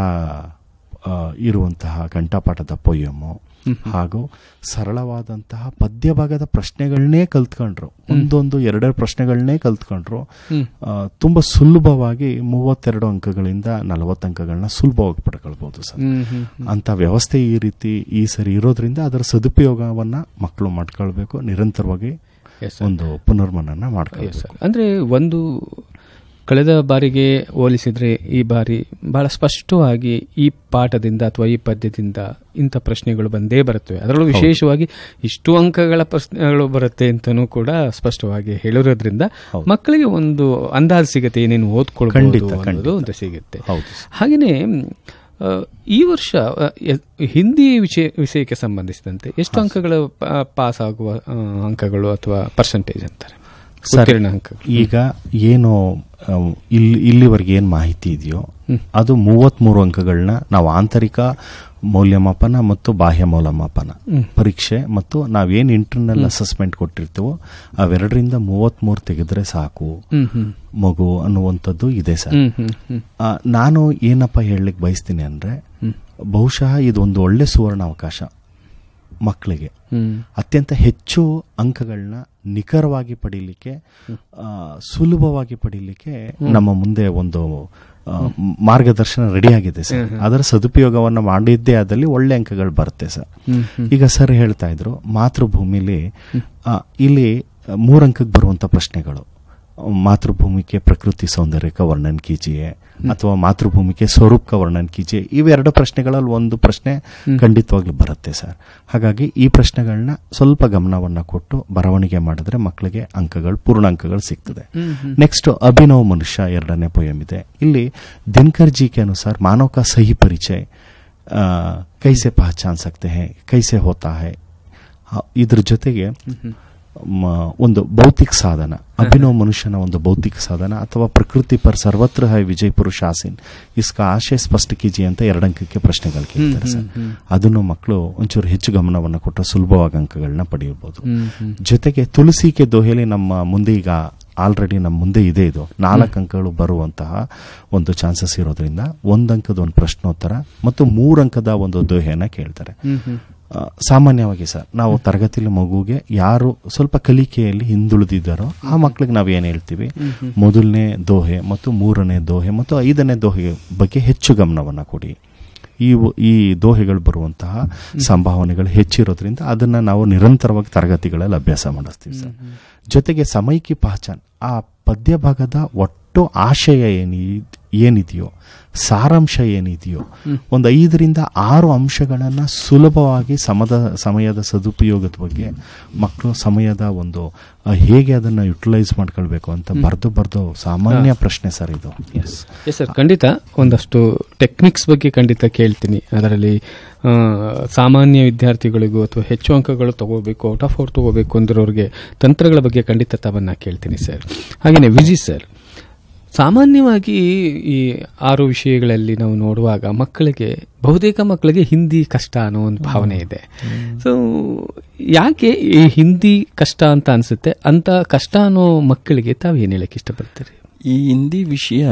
ಇರುವಂತಹ ಕಂಠಪಾಠದ ಪೊಯಮು ಹಾಗೂ ಸರಳವಾದಂತಹ ಪದ್ಯ ಭಾಗದ ಪ್ರಶ್ನೆಗಳನ್ನೇ ಕಲ್ತ್ಕೊಂಡ್ರು, ಒಂದೊಂದು ಎರಡೆರಡು ಪ್ರಶ್ನೆಗಳನ್ನೇ ಕಲ್ತ್ಕೊಂಡ್ರು ತುಂಬಾ ಸುಲಭವಾಗಿ ಮೂವತ್ತೆರಡು ಅಂಕಗಳಿಂದ ನಲವತ್ತು ಅಂಕಗಳನ್ನ ಸುಲಭವಾಗಿ ಪಡ್ಕೊಳ್ಬಹುದು ಸರ್. ಅಂತ ವ್ಯವಸ್ಥೆ ಈ ರೀತಿ ಈ ಸರಿ ಇರೋದ್ರಿಂದ ಅದರ ಸದುಪಯೋಗವನ್ನ ಮಕ್ಕಳು ಮಾಡ್ಕೊಳ್ಬೇಕು, ನಿರಂತರವಾಗಿ ಒಂದು ಪುನರ್ಮನನ ಮಾಡ್ಕೊಳ್ಬೇಕು. ಅಂದ್ರೆ ಒಂದು ಕಳೆದ ಬಾರಿಗೆ ಹೋಲಿಸಿದ್ರೆ ಈ ಬಾರಿ ಬಹಳ ಸ್ಪಷ್ಟವಾಗಿ ಈ ಪಾಠದಿಂದ ಅಥವಾ ಈ ಪದ್ಯದಿಂದ ಇಂಥ ಪ್ರಶ್ನೆಗಳು ಬಂದೇ ಬರುತ್ತವೆ, ಅದರಲ್ಲೂ ವಿಶೇಷವಾಗಿ ಇಷ್ಟು ಅಂಕಗಳ ಪ್ರಶ್ನೆಗಳು ಬರುತ್ತೆ ಅಂತಲೂ ಕೂಡ ಸ್ಪಷ್ಟವಾಗಿ ಹೇಳಿರೋದ್ರಿಂದ ಮಕ್ಕಳಿಗೆ ಒಂದು ಅಂದಾಜು ಸಿಗುತ್ತೆ, ಏನೇನು ಓದ್ಕೊಳ್ಬಹುದು ಅನ್ನೋದು ಅಂತ ಸಿಗುತ್ತೆ. ಹಾಗೆಯೇ ಈ ವರ್ಷ ಹಿಂದಿ ವಿಷಯ ವಿಷಯಕ್ಕೆ ಸಂಬಂಧಿಸಿದಂತೆ ಎಷ್ಟು ಅಂಕಗಳ ಪಾಸ್ ಆಗುವ ಅಂಕಗಳು ಅಥವಾ ಪರ್ಸೆಂಟೇಜ್ ಅಂತಾರೆ ಅಂಕ? ಈಗ ಏನು ಇಲ್ಲಿ ಇಲ್ಲಿವರೆಗೆ ಏನು ಮಾಹಿತಿ ಇದೆಯೋ ಅದು ಮೂವತ್ಮೂರು ಅಂಕಗಳನ್ನ ನಾವು ಆಂತರಿಕ ಮೌಲ್ಯಮಾಪನ ಮತ್ತು ಬಾಹ್ಯ ಮೌಲ್ಯಮಾಪನ ಪರೀಕ್ಷೆ ಮತ್ತು ನಾವೇನು ಇಂಟರ್ನಲ್ ಅಸೆಸ್ಮೆಂಟ್ ಕೊಟ್ಟಿರ್ತೀವೋ ಅವೆರಡರಿಂದ ಮೂವತ್ಮೂರು ತೆಗೆದ್ರೆ ಸಾಕು ಮಗು ಅನ್ನುವಂಥದ್ದು ಇದೆ ಸರ್. ನಾನು ಏನಪ್ಪ ಹೇಳಲಿಕ್ಕೆ ಬಯಸ್ತೀನಿ ಅಂದ್ರೆ, ಬಹುಶಃ ಇದೊಂದು ಒಳ್ಳೆ ಸುವರ್ಣ ಅವಕಾಶ ಮಕ್ಕಳಿಗೆ ಅತ್ಯಂತ ಹೆಚ್ಚು ಅಂಕಗಳನ್ನ ನಿಖರವಾಗಿ ಪಡೀಲಿಕ್ಕೆ, ಸುಲಭವಾಗಿ ಪಡೀಲಿಕ್ಕೆ ನಮ್ಮ ಮುಂದೆ ಒಂದು ಮಾರ್ಗದರ್ಶನ ರೆಡಿಯಾಗಿದೆ ಸರ್. ಅದರ ಸದುಪಯೋಗವನ್ನ ಮಾಡಿದ್ದೇ ಆದಲ್ಲಿ ಒಳ್ಳೆ ಅಂಕಗಳು ಬರುತ್ತೆ ಸರ್. ಈಗ ಸರ್ ಹೇಳ್ತಾ ಇದ್ರು ಮಾತೃಭೂಮಿಲಿ ಇಲ್ಲಿ ಮೂರಂಕಕ್ಕೆ ಬರುವಂತ ಪ್ರಶ್ನೆಗಳು, ಮಾತೃಭೂಮಿ के ಪ್ರಕೃತಿ ಸೌಂದರ್ಯ का वर्णन कीजिए ಅಥವಾ ಮಾತೃಭೂಮಿ के ಸ್ವರೂಪ का वर्णन कीजिए, ಇವೆರಡು ಪ್ರಶ್ನೆಗಳಲ್ಲಿ ಒಂದು ಪ್ರಶ್ನೆ ಖಂಡಿತವಾಗ್ಲೂ ಬರುತ್ತೆ ಸರ್. ಹಾಗಾಗಿ ಈ ಪ್ರಶ್ನೆಗಳನ್ನ ಸ್ವಲ್ಪ ಗಮನವನ್ನ ಕೊಟ್ಟು ಬರವಣಿಗೆ ಮಾಡಿದ್ರೆ ಮಕ್ಕಳಿಗೆ ಅಂಕಗಳು ಪೂರ್ಣ ಅಂಕಗಳು ಸಿಗ್ತದೆ. ನೆಕ್ಸ್ಟ್ ಅಭಿನವ್ ಮನುಷ್ಯ ಎರಡನೇ ಪೋಯಮ್ ಇದೆ. ಇಲ್ಲಿ ದಿನಕರ್ ಜಿ ಕೆ ಅನುಸಾರ ಮಾನವ का सही परिचय कैसे पहचान सकते हैं, कैसे होता है, ಇದ್ರ ಜೊತೆಗೆ ಒಂದು ಭೌತಿಕ ಸಾಧನ, ಅಭಿನವ ಮನುಷ್ಯನ ಒಂದು ಭೌತಿಕ ಸಾಧನ ಅಥವಾ ಪ್ರಕೃತಿ ಪರ್ ಸರ್ವತ್ರ ಹೈ ವಿಜಯ್ ಪುರುಷ ಆಸೀನ್ ಇಸ್ಕಾ ಆಶಯ ಸ್ಪಷ್ಟ ಕೀಜಿ ಅಂತ ಎರಡಂಕಕ್ಕೆ ಪ್ರಶ್ನೆಗಳು ಕೇಳ್ತಾರೆ ಸರ್. ಅದನ್ನು ಮಕ್ಕಳು ಒಂಚೂರು ಹೆಚ್ಚು ಗಮನವನ್ನು ಕೊಟ್ಟರೆ ಸುಲಭವಾಗಿ ಅಂಕಗಳನ್ನ ಪಡೆಯಬಹುದು. ಜೊತೆಗೆ ತುಳಸಿಕೆ ದೋಹೆಲಿ ನಮ್ಮ ಮುಂದೆ ಈಗ ಆಲ್ರೆಡಿ ನಮ್ಮ ಮುಂದೆ ಇದೆ, ಇದು ನಾಲ್ಕು ಅಂಕಗಳು ಬರುವಂತಹ ಒಂದು ಚಾನ್ಸಸ್ ಇರೋದ್ರಿಂದ ಒಂದಂಕದ ಒಂದು ಪ್ರಶ್ನೋತ್ತರ ಮತ್ತು ಮೂರಂಕದ ಒಂದು ದೋಹೆಯನ್ನ ಕೇಳ್ತಾರೆ. ಸಾಮಾನ್ಯವಾಗಿ ಸರ್ ನಾವು ತರಗತಿಯಲ್ಲಿ ಮಗುಗೆ ಯಾರು ಸ್ವಲ್ಪ ಕಲಿಕೆಯಲ್ಲಿ ಹಿಂದುಳಿದಿದ್ದಾರೋ ಆ ಮಕ್ಕಳಿಗೆ ನಾವು ಏನು ಹೇಳ್ತೀವಿ, ಮೊದಲನೇ ದೋಹೆ ಮತ್ತು ಮೂರನೇ ದೋಹೆ ಮತ್ತು ಐದನೇ ದೋಹೆ ಬಗ್ಗೆ ಹೆಚ್ಚು ಗಮನವನ್ನ ಕೊಡಿ. ಈ ಈ ದೋಹೆಗಳು ಬರುವಂತಹ ಸಂಭಾವನೆಗಳು ಹೆಚ್ಚಿರೋದ್ರಿಂದ ಅದನ್ನ ನಾವು ನಿರಂತರವಾಗಿ ತರಗತಿಗಳಲ್ಲಿ ಅಭ್ಯಾಸ ಮಾಡಿಸ್ತೀವಿ ಸರ್. ಜೊತೆಗೆ ಸಮೈಕಿ ಪಹಚಾನ್, ಆ ಪದ್ಯ ಭಾಗದ ಒಟ್ಟು ಆಶಯ ಏನಿ ಏನಿದೆಯೋ ಸಾರಾಂಶ ಏನಿದೆಯೋ ಒಂದು ಐದರಿಂದ ಆರು ಅಂಶಗಳನ್ನ ಸುಲಭವಾಗಿ ಸಮದ ಸಮಯದ ಸದುಪಯೋಗದ ಬಗ್ಗೆ ಮಕ್ಕಳು ಸಮಯದ ಒಂದು ಹೇಗೆ ಅದನ್ನ ಯುಟಿಲೈಸ್ ಮಾಡ್ಕೊಳ್ಬೇಕು ಅಂತ ಬರ್ದು ಬರ್ದು ಸಾಮಾನ್ಯ ಪ್ರಶ್ನೆ ಸರ್ ಇದು. ಎಸ್ ಎಸ್ ಸರ್, ಖಂಡಿತ ಒಂದಷ್ಟು ಟೆಕ್ನಿಕ್ಸ್ ಬಗ್ಗೆ ಖಂಡಿತ ಕೇಳ್ತೀನಿ. ಅದರಲ್ಲಿ ಸಾಮಾನ್ಯ ವಿದ್ಯಾರ್ಥಿಗಳಿಗೂ ಅಥವಾ ಹೆಚ್ಚು ಅಂಕಗಳು ತಗೋಬೇಕು, ಔಟ್ ಆಫ್ ಔಟ್ ತಗೋಬೇಕು ಅಂದಿರೋರಿಗೆ ತಂತ್ರಗಳ ಬಗ್ಗೆ ಖಂಡಿತ ತಾವನ್ನ ಕೇಳ್ತೀನಿ ಸರ್. ಹಾಗೆಯೇ ವಿಜಯ್ ಸರ್, ಸಾಮಾನ್ಯವಾಗಿ ಈ ಆರು ವಿಷಯಗಳಲ್ಲಿ ನಾವು ನೋಡುವಾಗ ಮಕ್ಕಳಿಗೆ ಬಹುತೇಕ ಮಕ್ಕಳಿಗೆ ಹಿಂದಿ ಕಷ್ಟ ಅನ್ನೋ ಒಂದು ಭಾವನೆ ಇದೆ. ಸೊ ಯಾಕೆ ಈ ಹಿಂದಿ ಕಷ್ಟ ಅಂತ ಅನ್ಸುತ್ತೆ? ಅಂತ ಕಷ್ಟ ಅನ್ನೋ ಮಕ್ಕಳಿಗೆ ತಾವೇನು ಹೇಳಕ್ಕೆ ಇಷ್ಟಪಡ್ತೀರಿ? ಈ ಹಿಂದಿ ವಿಷಯ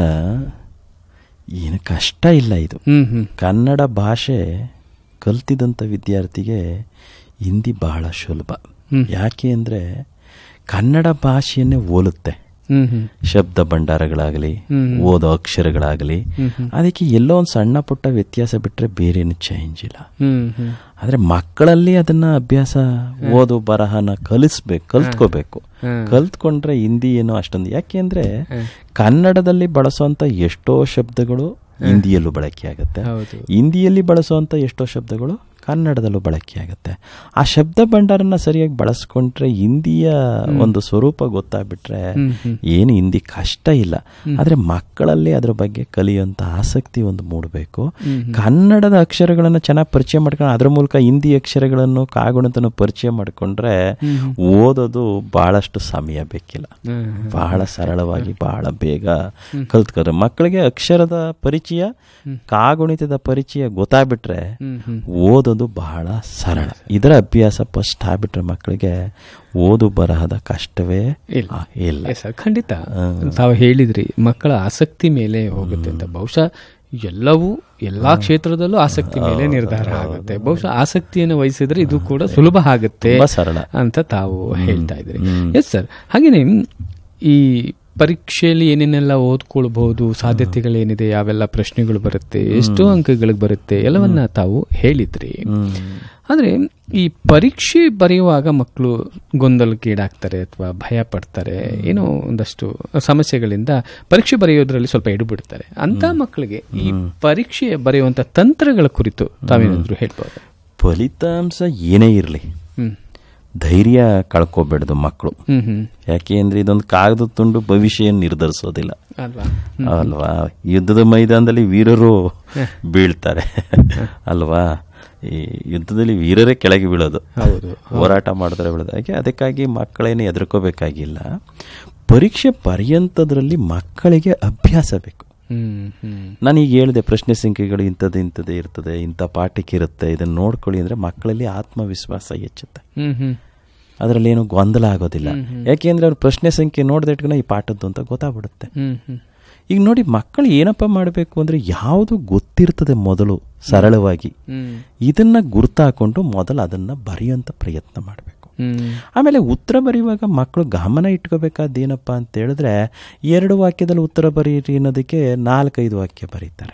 ಏನು ಕಷ್ಟ ಇಲ್ಲ, ಇದು ಕನ್ನಡ ಭಾಷೆ ಕಲ್ತಿದಂಥ ವಿದ್ಯಾರ್ಥಿಗೆ ಹಿಂದಿ ಬಹಳ ಸುಲಭ. ಯಾಕೆ ಅಂದರೆ ಕನ್ನಡ ಭಾಷೆಯನ್ನೇ ಹೋಲುತ್ತೆ. ಶಬ್ದ ಭಂಡಾರಗಳಾಗಲಿ ಓದೋ ಅಕ್ಷರಗಳಾಗಲಿ ಅದಕ್ಕೆ ಎಲ್ಲೋ ಒಂದು ಸಣ್ಣ ಪುಟ್ಟ ವ್ಯತ್ಯಾಸ ಬಿಟ್ರೆ ಬೇರೇನು ಚೇಂಜ್ ಇಲ್ಲ. ಆದ್ರೆ ಮಕ್ಕಳಲ್ಲಿ ಅದನ್ನ ಅಭ್ಯಾಸ ಓದು ಬರಹನ ಕಲಿಸ್ಬೇಕು, ಕಲ್ತ್ಕೋಬೇಕು. ಕಲ್ತ್ಕೊಂಡ್ರೆ ಹಿಂದಿ ಏನೋ ಅಷ್ಟೊಂದು, ಯಾಕೆಂದ್ರೆ ಕನ್ನಡದಲ್ಲಿ ಬಳಸುವಂತ ಎಷ್ಟೋ ಶಬ್ದಗಳು ಹಿಂದಿಯಲ್ಲೂ ಬಳಕೆ ಆಗುತ್ತೆ, ಹಿಂದಿಯಲ್ಲಿ ಬಳಸುವಂತ ಎಷ್ಟೋ ಶಬ್ದಗಳು ಕನ್ನಡದಲ್ಲೂ ಬಳಕೆಯಾಗುತ್ತೆ. ಆ ಶಬ್ದ ಭಂಡಾರನ ಸರಿಯಾಗಿ ಬಳಸ್ಕೊಂಡ್ರೆ ಹಿಂದಿಯ ಒಂದು ಸ್ವರೂಪ ಗೊತ್ತಾಗ್ಬಿಟ್ರೆ ಏನು ಹಿಂದಿ ಕಷ್ಟ ಇಲ್ಲ. ಆದರೆ ಮಕ್ಕಳಲ್ಲಿ ಅದ್ರ ಬಗ್ಗೆ ಕಲಿಯುವಂಥ ಆಸಕ್ತಿ ಒಂದು ಮೂಡಬೇಕು. ಕನ್ನಡದ ಅಕ್ಷರಗಳನ್ನು ಚೆನ್ನಾಗಿ ಪರಿಚಯ ಮಾಡ್ಕೊಂಡು ಅದ್ರ ಮೂಲಕ ಹಿಂದಿ ಅಕ್ಷರಗಳನ್ನು ಕಾಗುಣಿತನ ಪರಿಚಯ ಮಾಡಿಕೊಂಡ್ರೆ ಓದೋದು ಬಹಳಷ್ಟು ಸಮಯ ಬೇಕಿಲ್ಲ, ಬಹಳ ಸರಳವಾಗಿ ಬಹಳ ಬೇಗ ಕಲ್ತ್ಕೊತಾರೆ. ಮಕ್ಕಳಿಗೆ ಅಕ್ಷರದ ಪರಿಚಯ, ಕಾಗುಣಿತದ ಪರಿಚಯ ಗೊತ್ತಾಗ್ಬಿಟ್ರೆ ಓದೋದು ಬಹಳ ಸರಳ. ಇದರ ಅಭ್ಯಾಸ ಫಸ್ಟ್ ಆಗ್ಬಿಟ್ರೆ ಮಕ್ಕಳಿಗೆ ಓದು ಬರಹದ ಕಷ್ಟವೇ ಇಲ್ಲ. ಖಂಡಿತ ತಾವು ಹೇಳಿದ್ರಿ ಮಕ್ಕಳ ಆಸಕ್ತಿ ಮೇಲೆ ಹೋಗುತ್ತೆ ಅಂತ. ಬಹುಶಃ ಎಲ್ಲವೂ ಎಲ್ಲಾ ಕ್ಷೇತ್ರದಲ್ಲೂ ಆಸಕ್ತಿ ಮೇಲೆ ನಿರ್ಧಾರ ಆಗುತ್ತೆ. ಬಹುಶಃ ಆಸಕ್ತಿಯನ್ನು ವಹಿಸಿದ್ರೆ ಇದು ಕೂಡ ಸುಲಭ ಆಗುತ್ತೆ ಸರಳ ಅಂತ ತಾವು ಹೇಳ್ತಾ ಇದ್ರಿ. ಎಸ್ ಸರ್, ಹಾಗೇನೆ ಈ ಪರೀಕ್ಷೆಯಲ್ಲಿ ಏನೇನೆಲ್ಲ ಓದ್ಕೊಳ್ಬಹುದು, ಸಾಧ್ಯತೆಗಳೇನಿದೆ, ಯಾವೆಲ್ಲ ಪ್ರಶ್ನೆಗಳು ಬರುತ್ತೆ, ಎಷ್ಟು ಅಂಕಗಳಿಗೆ ಬರುತ್ತೆ, ಎಲ್ಲವನ್ನ ತಾವು ಹೇಳಿದ್ರಿ. ಆದರೆ ಈ ಪರೀಕ್ಷೆ ಬರೆಯುವಾಗ ಮಕ್ಕಳು ಗೊಂದಲಕ್ಕೀಡಾಗ್ತಾರೆ ಅಥವಾ ಭಯ ಪಡ್ತಾರೆ, ಏನೋ ಒಂದಷ್ಟು ಸಮಸ್ಯೆಗಳಿಂದ ಪರೀಕ್ಷೆ ಬರೆಯೋದ್ರಲ್ಲಿ ಸ್ವಲ್ಪ ಎಡುಬಿಡ್ತಾರೆ. ಅಂತ ಮಕ್ಕಳಿಗೆ ಈ ಪರೀಕ್ಷೆ ಬರೆಯುವಂಥ ತಂತ್ರಗಳ ಕುರಿತು ತಾವೇನಾದರೂ ಹೇಳ್ಬೋದು? ಫಲಿತಾಂಶ ಏನೇ ಇರಲಿ ಧೈರ್ಯ ಕಳ್ಕೋಬೇಡ್ದು ಮಕ್ಕಳು. ಯಾಕೆ ಅಂದ್ರೆ ಇದೊಂದು ಕಾಗದ ತುಂಡು ಭವಿಷ್ಯ ನಿರ್ಧರಿಸೋದಿಲ್ಲ ಅಲ್ವಾ. ಯುದ್ಧದ ಮೈದಾನದಲ್ಲಿ ವೀರರು ಬೀಳ್ತಾರೆ ಅಲ್ವಾ. ಈ ಯುದ್ಧದಲ್ಲಿ ವೀರರೇ ಕೆಳಗೆ ಬೀಳೋದು, ಹೋರಾಟ ಮಾಡಿದ್ರೆ ಬೀಳೋದು. ಹಾಗೆ ಅದಕ್ಕಾಗಿ ಮಕ್ಕಳೇನು ಹೆದರ್ಕೋಬೇಕಾಗಿಲ್ಲ. ಪರೀಕ್ಷೆ ಪರ್ಯಂತದ್ರಲ್ಲಿ ಮಕ್ಕಳಿಗೆ ಅಭ್ಯಾಸ ಬೇಕು. ನಾನೀಗ ಹೇಳಿದೆ ಪ್ರಶ್ನೆ ಸಂಖ್ಯೆಗಳು ಇಂಥದ್ದು ಇಂಥದ್ದೇ ಇರ್ತದೆ, ಇಂಥ ಪಾಠಕ್ಕೆ ಇರುತ್ತೆ, ಇದನ್ನು ನೋಡ್ಕೊಳ್ಳಿ ಅಂದರೆ ಮಕ್ಕಳಲ್ಲಿ ಆತ್ಮವಿಶ್ವಾಸ ಹೆಚ್ಚುತ್ತೆ. ಅದರಲ್ಲಿ ಏನು ಗೊಂದಲ ಆಗೋದಿಲ್ಲ. ಯಾಕೆಂದ್ರೆ ಅವ್ರು ಪ್ರಶ್ನೆ ಸಂಖ್ಯೆ ನೋಡಿದ ಇಟ್ಕೊಂಡು ಈ ಪಾಠದ್ದು ಅಂತ ಗೊತ್ತಾಗ್ಬಿಡುತ್ತೆ. ಈಗ ನೋಡಿ, ಮಕ್ಕಳು ಏನಪ್ಪ ಮಾಡಬೇಕು ಅಂದರೆ ಯಾವುದು ಗೊತ್ತಿರ್ತದೆ ಮೊದಲು ಸರಳವಾಗಿ ಇದನ್ನ ಗುರ್ತಾಕೊಂಡು ಮೊದಲು ಅದನ್ನ ಬರೆಯುವಂಥ ಪ್ರಯತ್ನ ಮಾಡಬೇಕು. ಆಮೇಲೆ ಉತ್ತರ ಬರೆಯುವಾಗ ಮಕ್ಕಳು ಗಮನ ಇಟ್ಕೋಬೇಕಾದ್ದೇನಪ್ಪ ಅಂತ ಹೇಳಿದ್ರೆ, ಎರಡು ವಾಕ್ಯದಲ್ಲಿ ಉತ್ತರ ಬರೀರಿ ಅನ್ನೋದಕ್ಕೆ ನಾಲ್ಕೈದು ವಾಕ್ಯ ಬರೀತಾರೆ.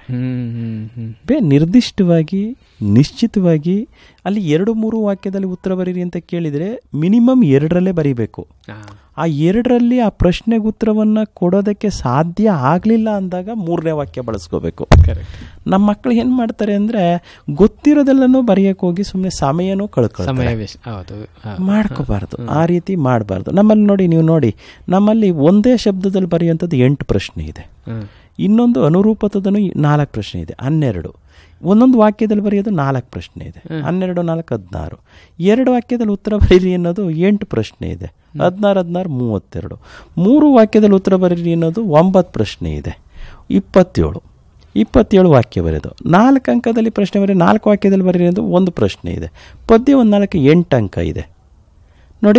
ಬೇ ನಿರ್ದಿಷ್ಟವಾಗಿ ನಿಶ್ಚಿತವಾಗಿ ಅಲ್ಲಿ ಎರಡು ಮೂರು ವಾಕ್ಯದಲ್ಲಿ ಉತ್ತರ ಬರೀರಿ ಅಂತ ಕೇಳಿದರೆ ಮಿನಿಮಮ್ ಎರಡರಲ್ಲೇ ಬರೀಬೇಕು. ಆ ಎರಡರಲ್ಲಿ ಆ ಪ್ರಶ್ನೆಗೆ ಉತ್ತರವನ್ನು ಕೊಡೋದಕ್ಕೆ ಸಾಧ್ಯ ಆಗಲಿಲ್ಲ ಅಂದಾಗ ಮೂರನೇ ವಾಕ್ಯ ಬಳಸ್ಕೋಬೇಕು. ನಮ್ಮ ಮಕ್ಕಳು ಏನು ಮಾಡ್ತಾರೆ ಅಂದರೆ ಗೊತ್ತಿರೋದೆಲ್ಲನೂ ಬರೆಯೋಕೆ ಹೋಗಿ ಸುಮ್ಮನೆ ಸಮಯನೂ ಕಳ್ಕೊಳ್ತಾರೆ. ಮಾಡ್ಕೋಬಾರ್ದು, ಆ ರೀತಿ ಮಾಡಬಾರ್ದು. ನಮ್ಮಲ್ಲಿ ನೋಡಿ, ನೀವು ನೋಡಿ, ನಮ್ಮಲ್ಲಿ ಒಂದೇ ಶಬ್ದದಲ್ಲಿ ಬರೆಯುವಂಥದ್ದು ಎಂಟು ಪ್ರಶ್ನೆ ಇದೆ, ಇನ್ನೊಂದು ಅನುರೂಪತದನು ನಾಲ್ಕು ಪ್ರಶ್ನೆ ಇದೆ, ಹನ್ನೆರಡು. ಒಂದೊಂದು ವಾಕ್ಯದಲ್ಲಿ ಬರೆಯೋದು ನಾಲ್ಕು ಪ್ರಶ್ನೆ ಇದೆ, ಹನ್ನೆರಡು ನಾಲ್ಕು ಹದಿನಾರು. ಎರಡು ವಾಕ್ಯದಲ್ಲಿ ಉತ್ತರ ಬರೀರಿ ಅನ್ನೋದು ಎಂಟು ಪ್ರಶ್ನೆ ಇದೆ, ಹದಿನಾರು ಹದಿನಾರು ಮೂವತ್ತೆರಡು. ಮೂರು ವಾಕ್ಯದಲ್ಲಿ ಉತ್ತರ ಬರೀರಿ ಅನ್ನೋದು ಒಂಬತ್ತು ಪ್ರಶ್ನೆ ಇದೆ, ಇಪ್ಪತ್ತೇಳು. ಇಪ್ಪತ್ತೇಳು ವಾಕ್ಯ ಬರೆಯೋದು. ನಾಲ್ಕು ಅಂಕದಲ್ಲಿ ಪ್ರಶ್ನೆ ಬರೀ ನಾಲ್ಕು ವಾಕ್ಯದಲ್ಲಿ ಬರೀರಿ ಅನ್ನೋದು ಒಂದು ಪ್ರಶ್ನೆ ಇದೆ. ಪದ್ಯ ಒಂದು ನಾಲ್ಕು ಎಂಟು ಅಂಕ ಇದೆ ನೋಡಿ.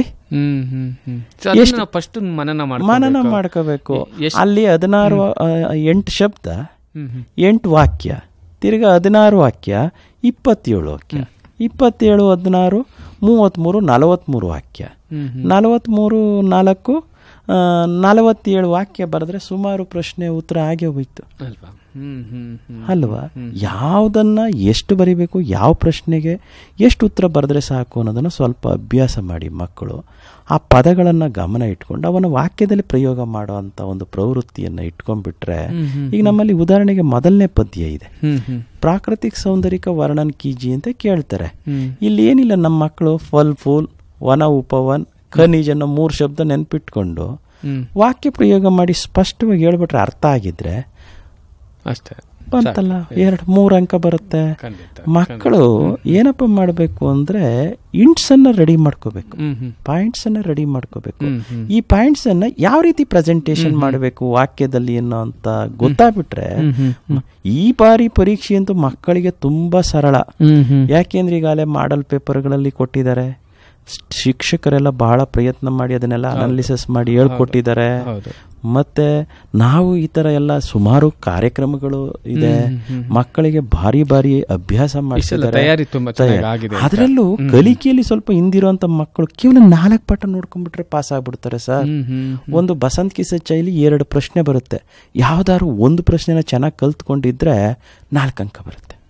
ಮನನ ಮಾಡ್ಕೋಬೇಕು. ಅಲ್ಲಿ ಹದಿನಾರು ಎಂಟು ಶಬ್ದ, ಎಂಟು ವಾಕ್ಯ, ತಿರ್ಗಾ ಹದಿನಾರು ವಾಕ್ಯ, ಇಪ್ಪತ್ತೇಳು ವಾಕ್ಯ, ಇಪ್ಪತ್ತೇಳು ಹದಿನಾರು ಮೂವತ್ತ್ಮೂರು, ನಲವತ್ತ್ಮೂರು ವಾಕ್ಯ, ನಲವತ್ತ್ಮೂರು ನಾಲ್ಕು ನಲವತ್ತೇಳು ವಾಕ್ಯ ಬರೆದ್ರೆ ಸುಮಾರು ಪ್ರಶ್ನೆ ಉತ್ತರ ಆಗೇ ಹೋಯ್ತು ಅಲ್ವಾ. ಯಾವುದನ್ನ ಎಷ್ಟು ಬರಿಬೇಕು, ಯಾವ ಪ್ರಶ್ನೆಗೆ ಎಷ್ಟು ಉತ್ತರ ಬರೆದ್ರೆ ಸಾಕು ಅನ್ನೋದನ್ನು ಸ್ವಲ್ಪ ಅಭ್ಯಾಸ ಮಾಡಿ ಮಕ್ಕಳು ಆ ಪದಗಳನ್ನು ಗಮನ ಇಟ್ಕೊಂಡು ಅವನ ವಾಕ್ಯದಲ್ಲಿ ಪ್ರಯೋಗ ಮಾಡೋ ಅಂತ ಒಂದು ಪ್ರವೃತ್ತಿಯನ್ನು ಇಟ್ಕೊಂಡ್ಬಿಟ್ರೆ, ಈಗ ನಮ್ಮಲ್ಲಿ ಉದಾಹರಣೆಗೆ ಮೊದಲನೇ ಪದ್ಯ ಇದೆ, ಪ್ರಾಕೃತಿಕ ಸೌಂದರ್ಯಕ ವರ್ಣನ್ ಕೀಜಿ ಅಂತ ಕೇಳ್ತಾರೆ. ಇಲ್ಲಿ ಏನಿಲ್ಲ, ನಮ್ಮ ಮಕ್ಕಳು ಫಲ್ ಫೂಲ್, ವನ ಉಪವನ್, ಖನಿಜ್ ಅನ್ನೋ ಮೂರು ಶಬ್ದ ನೆನ್ಪಿಟ್ಕೊಂಡು ವಾಕ್ಯ ಪ್ರಯೋಗ ಮಾಡಿ ಸ್ಪಷ್ಟವಾಗಿ ಹೇಳ್ಬಿಟ್ರೆ ಅರ್ಥ ಆಗಿದ್ರೆ ಅಷ್ಟೇ ಬಂತಲ್ಲ, ಎರಡು ಮೂರು ಅಂಕ ಬರುತ್ತೆ. ಮಕ್ಕಳು ಏನಪ್ಪ ಮಾಡಬೇಕು ಅಂದ್ರೆ ಇಂಟ್ಸ್ ಅನ್ನ ರೆಡಿ ಮಾಡ್ಕೋಬೇಕು, ಪಾಯಿಂಟ್ಸ್ ಅನ್ನ ರೆಡಿ ಮಾಡ್ಕೋಬೇಕು. ಈ ಪಾಯಿಂಟ್ಸ್ ಅನ್ನ ಯಾವ ರೀತಿ ಪ್ರೆಸೆಂಟೇಶನ್ ಮಾಡಬೇಕು ವಾಕ್ಯದಲ್ಲಿ ಅನ್ನೋ ಅಂತ ಗೊತ್ತಾಗ್ಬಿಟ್ರೆ ಈ ಬಾರಿ ಪರೀಕ್ಷೆ ಅಂತೂ ಮಕ್ಕಳಿಗೆ ತುಂಬಾ ಸರಳ. ಯಾಕೆಂದ್ರೆ ಈಗಾಗಲೇ ಮಾಡಲ್ ಪೇಪರ್ಗಳಲ್ಲಿ ಕೊಟ್ಟಿದ್ದಾರೆ, ಶಿಕ್ಷಕರೆಲ್ಲ ಬಹಳ ಪ್ರಯತ್ನ ಮಾಡಿ ಅದನ್ನೆಲ್ಲ ಅನಾಲಿಸಿಸ್ ಮಾಡಿ ಹೇಳ್ಕೊಟ್ಟಿದ್ದಾರೆ. ಮತ್ತೆ ನಾವು ಈ ತರ ಎಲ್ಲ ಸುಮಾರು ಕಾರ್ಯಕ್ರಮಗಳು ಇದೆ, ಮಕ್ಕಳಿಗೆ ಭಾರಿ ಭಾರಿ ಅಭ್ಯಾಸ ಮಾಡಿಸಿದ್ದಾರೆ. ಅದರಲ್ಲೂ ಕಲಿಕೆಯಲ್ಲಿ ಸ್ವಲ್ಪ ಹಿಂದಿರುವಂತ ಮಕ್ಕಳು ಕೇವಲ ನಾಲ್ಕು ಪಾಠ ನೋಡ್ಕೊಂಡ್ಬಿಟ್ರೆ ಪಾಸ್ ಆಗ್ಬಿಡ್ತಾರೆ ಸರ್. ಒಂದು ಬಸಂತ್ ಕಿಸ ಚೈಲಿ ಎರಡು ಪ್ರಶ್ನೆ ಬರುತ್ತೆ, ಯಾವ್ದಾದ್ರು ಒಂದು ಪ್ರಶ್ನೆನ ಚೆನ್ನಾಗಿ ಕಲ್ತ್ಕೊಂಡಿದ್ರೆ ನಾಲ್ಕು ಅಂಕ ಬರುತ್ತೆ.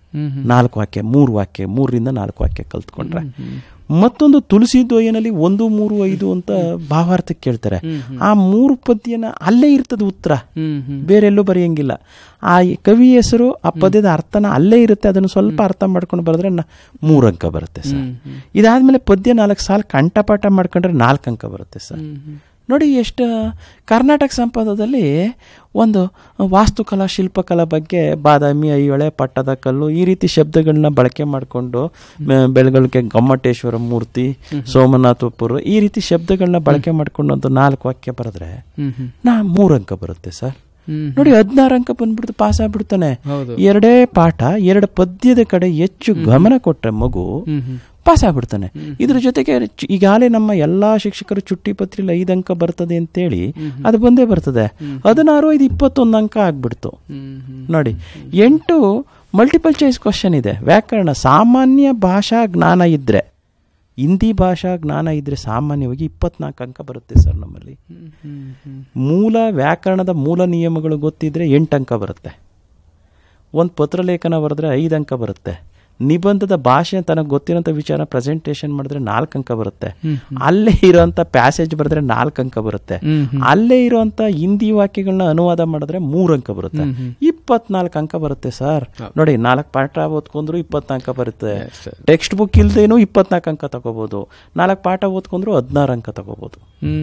ನಾಲ್ಕು ವಾಕ್ಯ, ಮೂರು ವಾಕ್ಯ, ಮೂರರಿಂದ ನಾಲ್ಕು ವಾಕ್ಯ ಕಲ್ತ್ಕೊಂಡ್ರೆ. ಮತ್ತೊಂದು ತುಳಸಿ ದ್ವಯನಲ್ಲಿ ಒಂದು ಮೂರು ಐದು ಅಂತ ಭಾವಾರ್ಥಕ್ಕೆ ಕೇಳ್ತಾರೆ. ಆ ಮೂರು ಪದ್ಯನ ಅಲ್ಲೇ ಇರ್ತದೆ ಉತ್ತರ, ಬೇರೆಲ್ಲೂ ಬರೆಯಂಗಿಲ್ಲ. ಆ ಕವಿ ಹೆಸರು, ಆ ಪದ್ಯದ ಅರ್ಥನ ಅಲ್ಲೇ ಇರುತ್ತೆ. ಅದನ್ನು ಸ್ವಲ್ಪ ಅರ್ಥ ಮಾಡ್ಕೊಂಡು ಬರೆದ್ರೆ ಮೂರು ಅಂಕ ಬರುತ್ತೆ ಸರ್. ಇದಾದ್ಮೇಲೆ ಪದ್ಯ ನಾಲ್ಕು ಸಾಲ ಕಂಠಪಾಠ ಮಾಡ್ಕೊಂಡ್ರೆ ನಾಲ್ಕು ಅಂಕ ಬರುತ್ತೆ ಸರ್. ನೋಡಿ ಎಷ್ಟು ಕರ್ನಾಟಕ ಸಂಪದದಲ್ಲಿ ಒಂದು ವಾಸ್ತುಕಲಾ ಶಿಲ್ಪಕಲಾ ಬಗ್ಗೆ ಬಾದಾಮಿ, ಐಹೊಳೆ, ಪಟ್ಟದ ಕಲ್ಲು ಈ ರೀತಿ ಶಬ್ದಗಳನ್ನ ಬಳಕೆ ಮಾಡಿಕೊಂಡು ಬೆಳಗಳಿಗೆ ಗೊಮ್ಮಟೇಶ್ವರ ಮೂರ್ತಿ, ಸೋಮನಾಥಪುರ ಈ ರೀತಿ ಶಬ್ದಗಳನ್ನ ಬಳಕೆ ಮಾಡ್ಕೊಂಡು ಒಂದು ನಾಲ್ಕು ವಾಕ್ಯ ಬರೆದ್ರೆ ನಾ ಮೂರು ಅಂಕ ಬರುತ್ತೆ ಸರ್. ನೋಡಿ ಹದಿನಾರು ಅಂಕ ಬಂದ್ಬಿಡ್ತು, ಪಾಸ್ ಆಗ್ಬಿಡ್ತಾನೆ. ಎರಡೇ ಪಾಠ ಎರಡು ಪದ್ಯದ ಕಡೆ ಹೆಚ್ಚು ಗಮನ ಕೊಟ್ರೆ ಮಗು ಪಾಸ್ ಆಗ್ಬಿಡ್ತಾನೆ. ಇದ್ರ ಜೊತೆಗೆ ಈಗಾಗಲೇ ನಮ್ಮ ಎಲ್ಲಾ ಶಿಕ್ಷಕರು ಚುಟ್ಟಿ ಪತ್ರಿಲಿ ಐದು ಅಂಕ ಬರ್ತದೆ ಅಂತೇಳಿ ಅದು ಬಂದೇ ಬರ್ತದೆ. ಹದಿನಾರು ಐದು ಇಪ್ಪತ್ತೊಂದು ಅಂಕ ಆಗ್ಬಿಡ್ತು. ನೋಡಿ, ಎಂಟು ಮಲ್ಟಿಪಲ್ ಚಾಯ್ಸ್ ಕ್ವಶನ್ ಇದೆ. ವ್ಯಾಕರಣ ಸಾಮಾನ್ಯ ಭಾಷಾ ಜ್ಞಾನ ಇದ್ರೆ, ಹಿಂದಿ ಭಾಷಾ ಜ್ಞಾನ ಇದ್ರೆ ಸಾಮಾನ್ಯವಾಗಿ ಇಪ್ಪತ್ನಾಲ್ಕು ಅಂಕ ಬರುತ್ತೆ ಸರ್ ನಮ್ಮಲ್ಲಿ. ಮೂಲ ವ್ಯಾಕರಣದ ಮೂಲ ನಿಯಮಗಳು ಗೊತ್ತಿದ್ರೆ ಎಂಟು ಅಂಕ ಬರುತ್ತೆ. ಒಂದು ಪತ್ರಲೇಖನ ಬರೆದ್ರೆ ಐದು ಅಂಕ ಬರುತ್ತೆ. ನಿಬಂಧದ ಭಾಷೆ ತನಗೆ ಗೊತ್ತಿರೋಂಥ ವಿಚಾರ ಪ್ರೆಸೆಂಟೇಷನ್ ಮಾಡಿದ್ರೆ ನಾಲ್ಕು ಅಂಕ ಬರುತ್ತೆ. ಅಲ್ಲೇ ಇರೋಂಥ ಪ್ಯಾಸೇಜ್ ಬರೆದ್ರೆ ನಾಲ್ಕು ಅಂಕ ಬರುತ್ತೆ. ಅಲ್ಲೇ ಇರೋಂಥ ಹಿಂದಿ ವಾಕ್ಯಗಳನ್ನ ಅನುವಾದ ಮಾಡಿದ್ರೆ ಮೂರು ಅಂಕ ಬರುತ್ತೆ. ಇಪ್ಪತ್ನಾಲ್ಕು ಅಂಕ ಬರುತ್ತೆ ಸರ್. ನೋಡಿ, ನಾಲ್ಕು ಪಾಠ ಓದ್ಕೊಂಡ್ರು ಇಪ್ಪತ್ನಾಲ್ಕು ಬರುತ್ತೆ. ಟೆಕ್ಸ್ಟ್ ಬುಕ್ ಇಲ್ದೇನು ಇಪ್ಪತ್ನಾಲ್ಕು ಅಂಕ ತಗೋಬಹುದು. ನಾಲ್ಕು ಪಾಠ ಓದ್ಕೊಂಡ್ರು ಹದಿನಾರು ಅಂಕ ತಗೋಬಹುದು.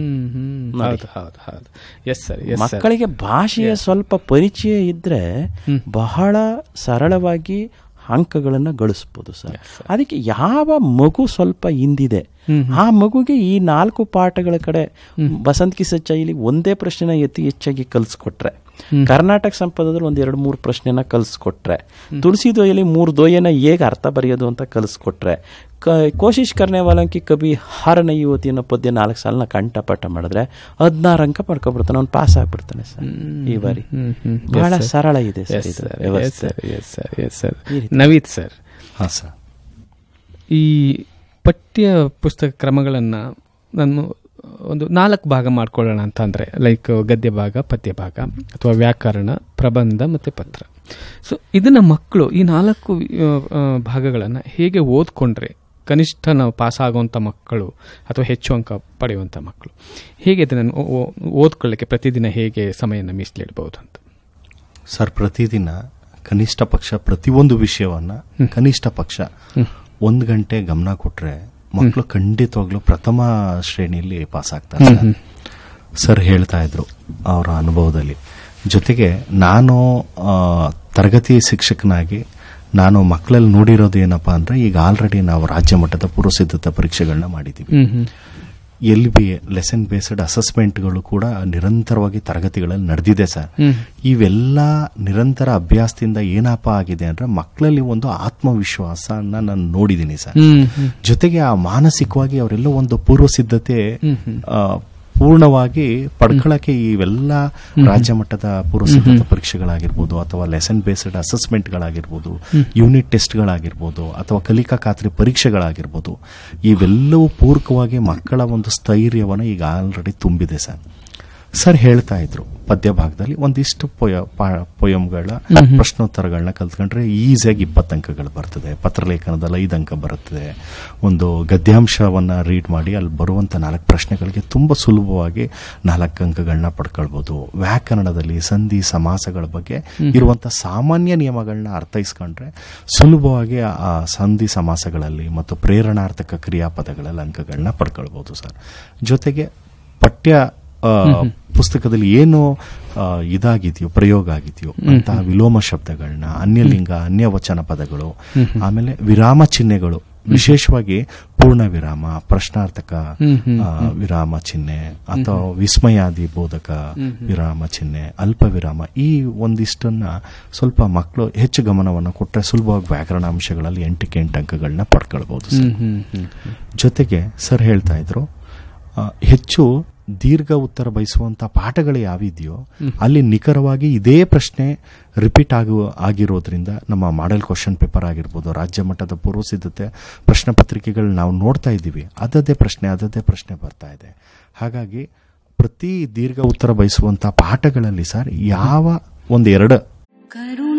ಮಕ್ಕಳಿಗೆ ಭಾಷೆಯ ಸ್ವಲ್ಪ ಪರಿಚಯ ಇದ್ರೆ ಬಹಳ ಸರಳವಾಗಿ ಅಂಕಗಳನ್ನು ಗಳಿಸ್ಬೋದು ಸರ್. ಅದಕ್ಕೆ ಯಾವ ಮಗು ಸ್ವಲ್ಪ ಹಿಂದಿದೆ ಆ ಮಗುಗೆ ಈ ನಾಲ್ಕು ಪಾಠಗಳ ಕಡೆ ಬಸಂತ್ ಕಿ ಸಚ್ಚಾಯಿಲಿ ಒಂದೇ ಪ್ರಶ್ನೆನ ಎತ್ತಿ ಹೆಚ್ಚಾಗಿ ಕಲಿಸ್ಕೊಟ್ರೆ, ಕರ್ನಾಟಕ ಸಂಪದದಲ್ಲಿ ಒಂದ್ ಎರಡು ಮೂರು ಪ್ರಶ್ನೆನ ಕಲಿಸ್ಕೊಟ್ರೆ, ತುಳಸಿ ದೊಯ್ಯಲ್ಲಿ ಮೂರು ದೊಯ್ಯನ ಹೇಗೆ ಅರ್ಥ ಬರೆಯೋದು ಅಂತ ಕಲಿಸ್ಕೊಟ್ರೆ, ಕೋಶಿಶ್ ಕರ್ನೆ ವಾಲಂಕಿ ಕಬಿ ಹಾರ ನೈ ಯುವತಿ ಅನ್ನೋ ಪದ್ಯ ನಾಲ್ಕು ಸಾಲನ ಕಂಠಪಾಠ ಮಾಡಿದ್ರೆ ಹದಿನಾರು ಅಂಕ ಪಡ್ಕೊಬಿಡ್ತಾನೆ, ಅವ್ನು ಪಾಸ್ ಆಗ್ಬಿಡ್ತಾನೆ ಸರ್. ಈ ಬಾರಿ ಬಹಳ ಸರಳ ಇದೆ ಸರ್. ನವೀತ್ ಸರ್, ಹಾಂ ಸರ್, ಈ ಪಠ್ಯ ಪುಸ್ತಕ ಕ್ರಮಗಳನ್ನು ನಾನು ಒಂದು ನಾಲ್ಕು ಭಾಗ ಮಾಡ್ಕೊಳ್ಳೋಣ ಅಂತ ಅಂದರೆ, ಲೈಕ್ ಗದ್ಯ ಭಾಗ, ಪದ್ಯ ಭಾಗ, ಅಥವಾ ವ್ಯಾಕರಣ, ಪ್ರಬಂಧ ಮತ್ತು ಪತ್ರ. ಸೊ ಇದನ್ನು ಮಕ್ಕಳು ಈ ನಾಲ್ಕು ಭಾಗಗಳನ್ನು ಹೇಗೆ ಓದ್ಕೊಂಡ್ರೆ ಕನಿಷ್ಠ ನಾವು ಪಾಸ್ ಆಗುವಂಥ ಮಕ್ಕಳು ಅಥವಾ ಹೆಚ್ಚು ಅಂಕ ಪಡೆಯುವಂಥ ಮಕ್ಕಳು ಹೇಗೆ ಅದನ್ನು ಓದ್ಕೊಳ್ಳಿಕ್ಕೆ ಪ್ರತಿದಿನ ಹೇಗೆ ಸಮಯನ ಮೀಸಲಿಡ್ಬೋದು ಅಂತ? ಸರ್, ಪ್ರತಿದಿನ ಕನಿಷ್ಠ ಪಕ್ಷ ಪ್ರತಿಯೊಂದು ವಿಷಯವನ್ನು ಕನಿಷ್ಠ ಪಕ್ಷ ಒಂದು ಗಂಟೆ ಗಮನ ಕೊಟ್ಟರೆ ಮಕ್ಕಳು ಖಂಡಿತವಾಗ್ಲೂ ಪ್ರಥಮ ಶ್ರೇಣಿಯಲ್ಲಿ ಪಾಸ್ ಆಗ್ತಾರೆ. ಸರ್ ಹೇಳ್ತಾ ಇದ್ರು ಅವರ ಅನುಭವದಲ್ಲಿ. ಜೊತೆಗೆ ನಾನು ತರಗತಿ ಶಿಕ್ಷಕನಾಗಿ ನಾನು ಮಕ್ಕಳಲ್ಲಿ ನೋಡಿರೋದು ಏನಪ್ಪಾ ಅಂದ್ರೆ, ಈಗ ಆಲ್ರೆಡಿ ನಾವು ರಾಜ್ಯ ಮಟ್ಟದ ಪೂರ್ವ ಸಿದ್ಧತಾ ಪರೀಕ್ಷೆಗಳನ್ನ ಮಾಡಿದ್ದೀವಿ. L B A lesson based ಅಸೆಸ್ಮೆಂಟ್ಗಳು ಕೂಡ ನಿರಂತರವಾಗಿ ತರಗತಿಗಳಲ್ಲಿ ನಡೆದಿದೆ ಸರ್. ಇವೆಲ್ಲ ನಿರಂತರ ಅಭ್ಯಾಸದಿಂದ ಏನಪ್ಪ ಆಗಿದೆ ಅಂದ್ರೆ ಮಕ್ಕಳಲ್ಲಿ ಒಂದು ಆತ್ಮವಿಶ್ವಾಸನ ನಾನು ನೋಡಿದ್ದೀನಿ ಸರ್. ಜೊತೆಗೆ ಆ ಮಾನಸಿಕವಾಗಿ ಅವರೆಲ್ಲ ಒಂದು ಪೂರ್ವ ಸಿದ್ಧತೆ ಪೂರ್ಣವಾಗಿ ಪಡ್ಕೊಳ್ಳಕ್ಕೆ ಇವೆಲ್ಲ ರಾಜ್ಯ ಮಟ್ಟದ ಪೂರ್ವ ಸಿದ್ಧತಾ ಪರೀಕ್ಷೆಗಳಾಗಿರ್ಬೋದು, ಅಥವಾ ಲೆಸನ್ ಬೇಸ್ಡ್ ಅಸೆಸ್ಮೆಂಟ್ಗಳಾಗಿರ್ಬೋದು, ಯೂನಿಟ್ ಟೆಸ್ಟ್ಗಳಾಗಿರ್ಬೋದು, ಅಥವಾ ಕಲಿಕಾ ಖಾತ್ರಿ ಪರೀಕ್ಷೆಗಳಾಗಿರ್ಬೋದು, ಇವೆಲ್ಲವೂ ಪೂರಕವಾಗಿ ಮಕ್ಕಳ ಒಂದು ಸ್ಥೈರ್ಯವನ್ನು ಈಗ ಆಲ್ರೆಡಿ ತುಂಬಿದೆ ಸರ್. ಸರ್ ಹೇಳ್ತಾ ಇದ್ರು ಪದ್ಯ ಭಾಗದಲ್ಲಿ ಒಂದಿಷ್ಟು ಪೊಯ ಪೊಯಮ್ಗಳ ಪ್ರಶ್ನೋತ್ತರಗಳನ್ನ ಕಲ್ತ್ಕೊಂಡ್ರೆ ಈಸಿಯಾಗಿ ಇಪ್ಪತ್ತು ಅಂಕಗಳು ಬರ್ತದೆ. ಪತ್ರಲೇಖನದಲ್ಲಿ ಐದು ಅಂಕ ಬರುತ್ತದೆ. ಒಂದು ಗದ್ಯಾಂಶವನ್ನ ರೀಡ್ ಮಾಡಿ ಅಲ್ಲಿ ಬರುವಂತ ನಾಲ್ಕು ಪ್ರಶ್ನೆಗಳಿಗೆ ತುಂಬಾ ಸುಲಭವಾಗಿ ನಾಲ್ಕು ಅಂಕಗಳನ್ನ ಪಡ್ಕೊಳ್ಬಹುದು. ವ್ಯಾಕರಣದಲ್ಲಿ ಸಂಧಿ ಸಮಾಸಗಳ ಬಗ್ಗೆ ಇರುವಂತಹ ಸಾಮಾನ್ಯ ನಿಯಮಗಳನ್ನ ಅರ್ಥೈಸ್ಕೊಂಡ್ರೆ ಸುಲಭವಾಗಿ ಆ ಸಂಧಿ ಸಮಾಸಗಳಲ್ಲಿ ಮತ್ತು ಪ್ರೇರಣಾರ್ಥಕ ಕ್ರಿಯಾಪದಗಳಲ್ಲಿ ಅಂಕಗಳನ್ನ ಪಡ್ಕೊಳ್ಬಹುದು ಸರ್. ಜೊತೆಗೆ ಪಠ್ಯ ಪುಸ್ತಕದಲ್ಲಿ ಏನು ಇದಾಗಿದೆಯೋ ಪ್ರಯೋಗ ಆಗಿದೆಯೋ ಅಂತಹ ವಿಲೋಮ ಶಬ್ದಗಳನ್ನ, ಅನ್ಯಲಿಂಗ ಅನ್ಯವಚನ ಪದಗಳು, ಆಮೇಲೆ ವಿರಾಮ ಚಿಹ್ನೆಗಳು, ವಿಶೇಷವಾಗಿ ಪೂರ್ಣ ವಿರಾಮ, ಪ್ರಶ್ನಾರ್ಥಕ ವಿರಾಮ ಚಿಹ್ನೆ ಅಥವಾ ವಿಸ್ಮಯಾದಿ ಬೋಧಕ ವಿರಾಮ ಚಿಹ್ನೆ, ಅಲ್ಪ ವಿರಾಮ, ಈ ಒಂದಿಷ್ಟನ್ನ ಸ್ವಲ್ಪ ಮಕ್ಕಳು ಹೆಚ್ಚು ಗಮನವನ್ನು ಕೊಟ್ಟರೆ ಸುಲಭವಾಗಿ ವ್ಯಾಕರಣ ಅಂಶಗಳಲ್ಲಿ ಎಂಟಕ್ಕೆ ಎಂಟು ಅಂಕಗಳನ್ನ ಪಡ್ಕೊಳ್ಬಹುದು ಸರ್. ಜೊತೆಗೆ ಸರ್ ಹೇಳ್ತಾ ಇದ್ರು ಹೆಚ್ಚು ದೀರ್ಘ ಉತ್ತರ ಬಯಸುವಂತ ಪಾಠಗಳು ಯಾವಿದೆಯೋ ಅಲ್ಲಿ ನಿಖರವಾಗಿ ಇದೇ ಪ್ರಶ್ನೆ ರಿಪೀಟ್ ಆಗುವ ಆಗಿರೋದ್ರಿಂದ ನಮ್ಮ ಮಾಡೆಲ್ ಕ್ವಶನ್ ಪೇಪರ್ ಆಗಿರ್ಬೋದು, ರಾಜ್ಯ ಮಟ್ಟದ ಪೂರ್ವ ಸಿದ್ಧತೆ ಪ್ರಶ್ನೆ ಪತ್ರಿಕೆಗಳು ನಾವು ನೋಡ್ತಾ ಇದ್ದೀವಿ, ಅದದೇ ಪ್ರಶ್ನೆ ಅದದೇ ಪ್ರಶ್ನೆ ಬರ್ತಾ ಇದೆ. ಹಾಗಾಗಿ ಪ್ರತಿ ದೀರ್ಘ ಉತ್ತರ ಬಯಸುವಂತ ಪಾಠಗಳಲ್ಲಿ ಸರ್ ಯಾವ ಒಂದೆರಡು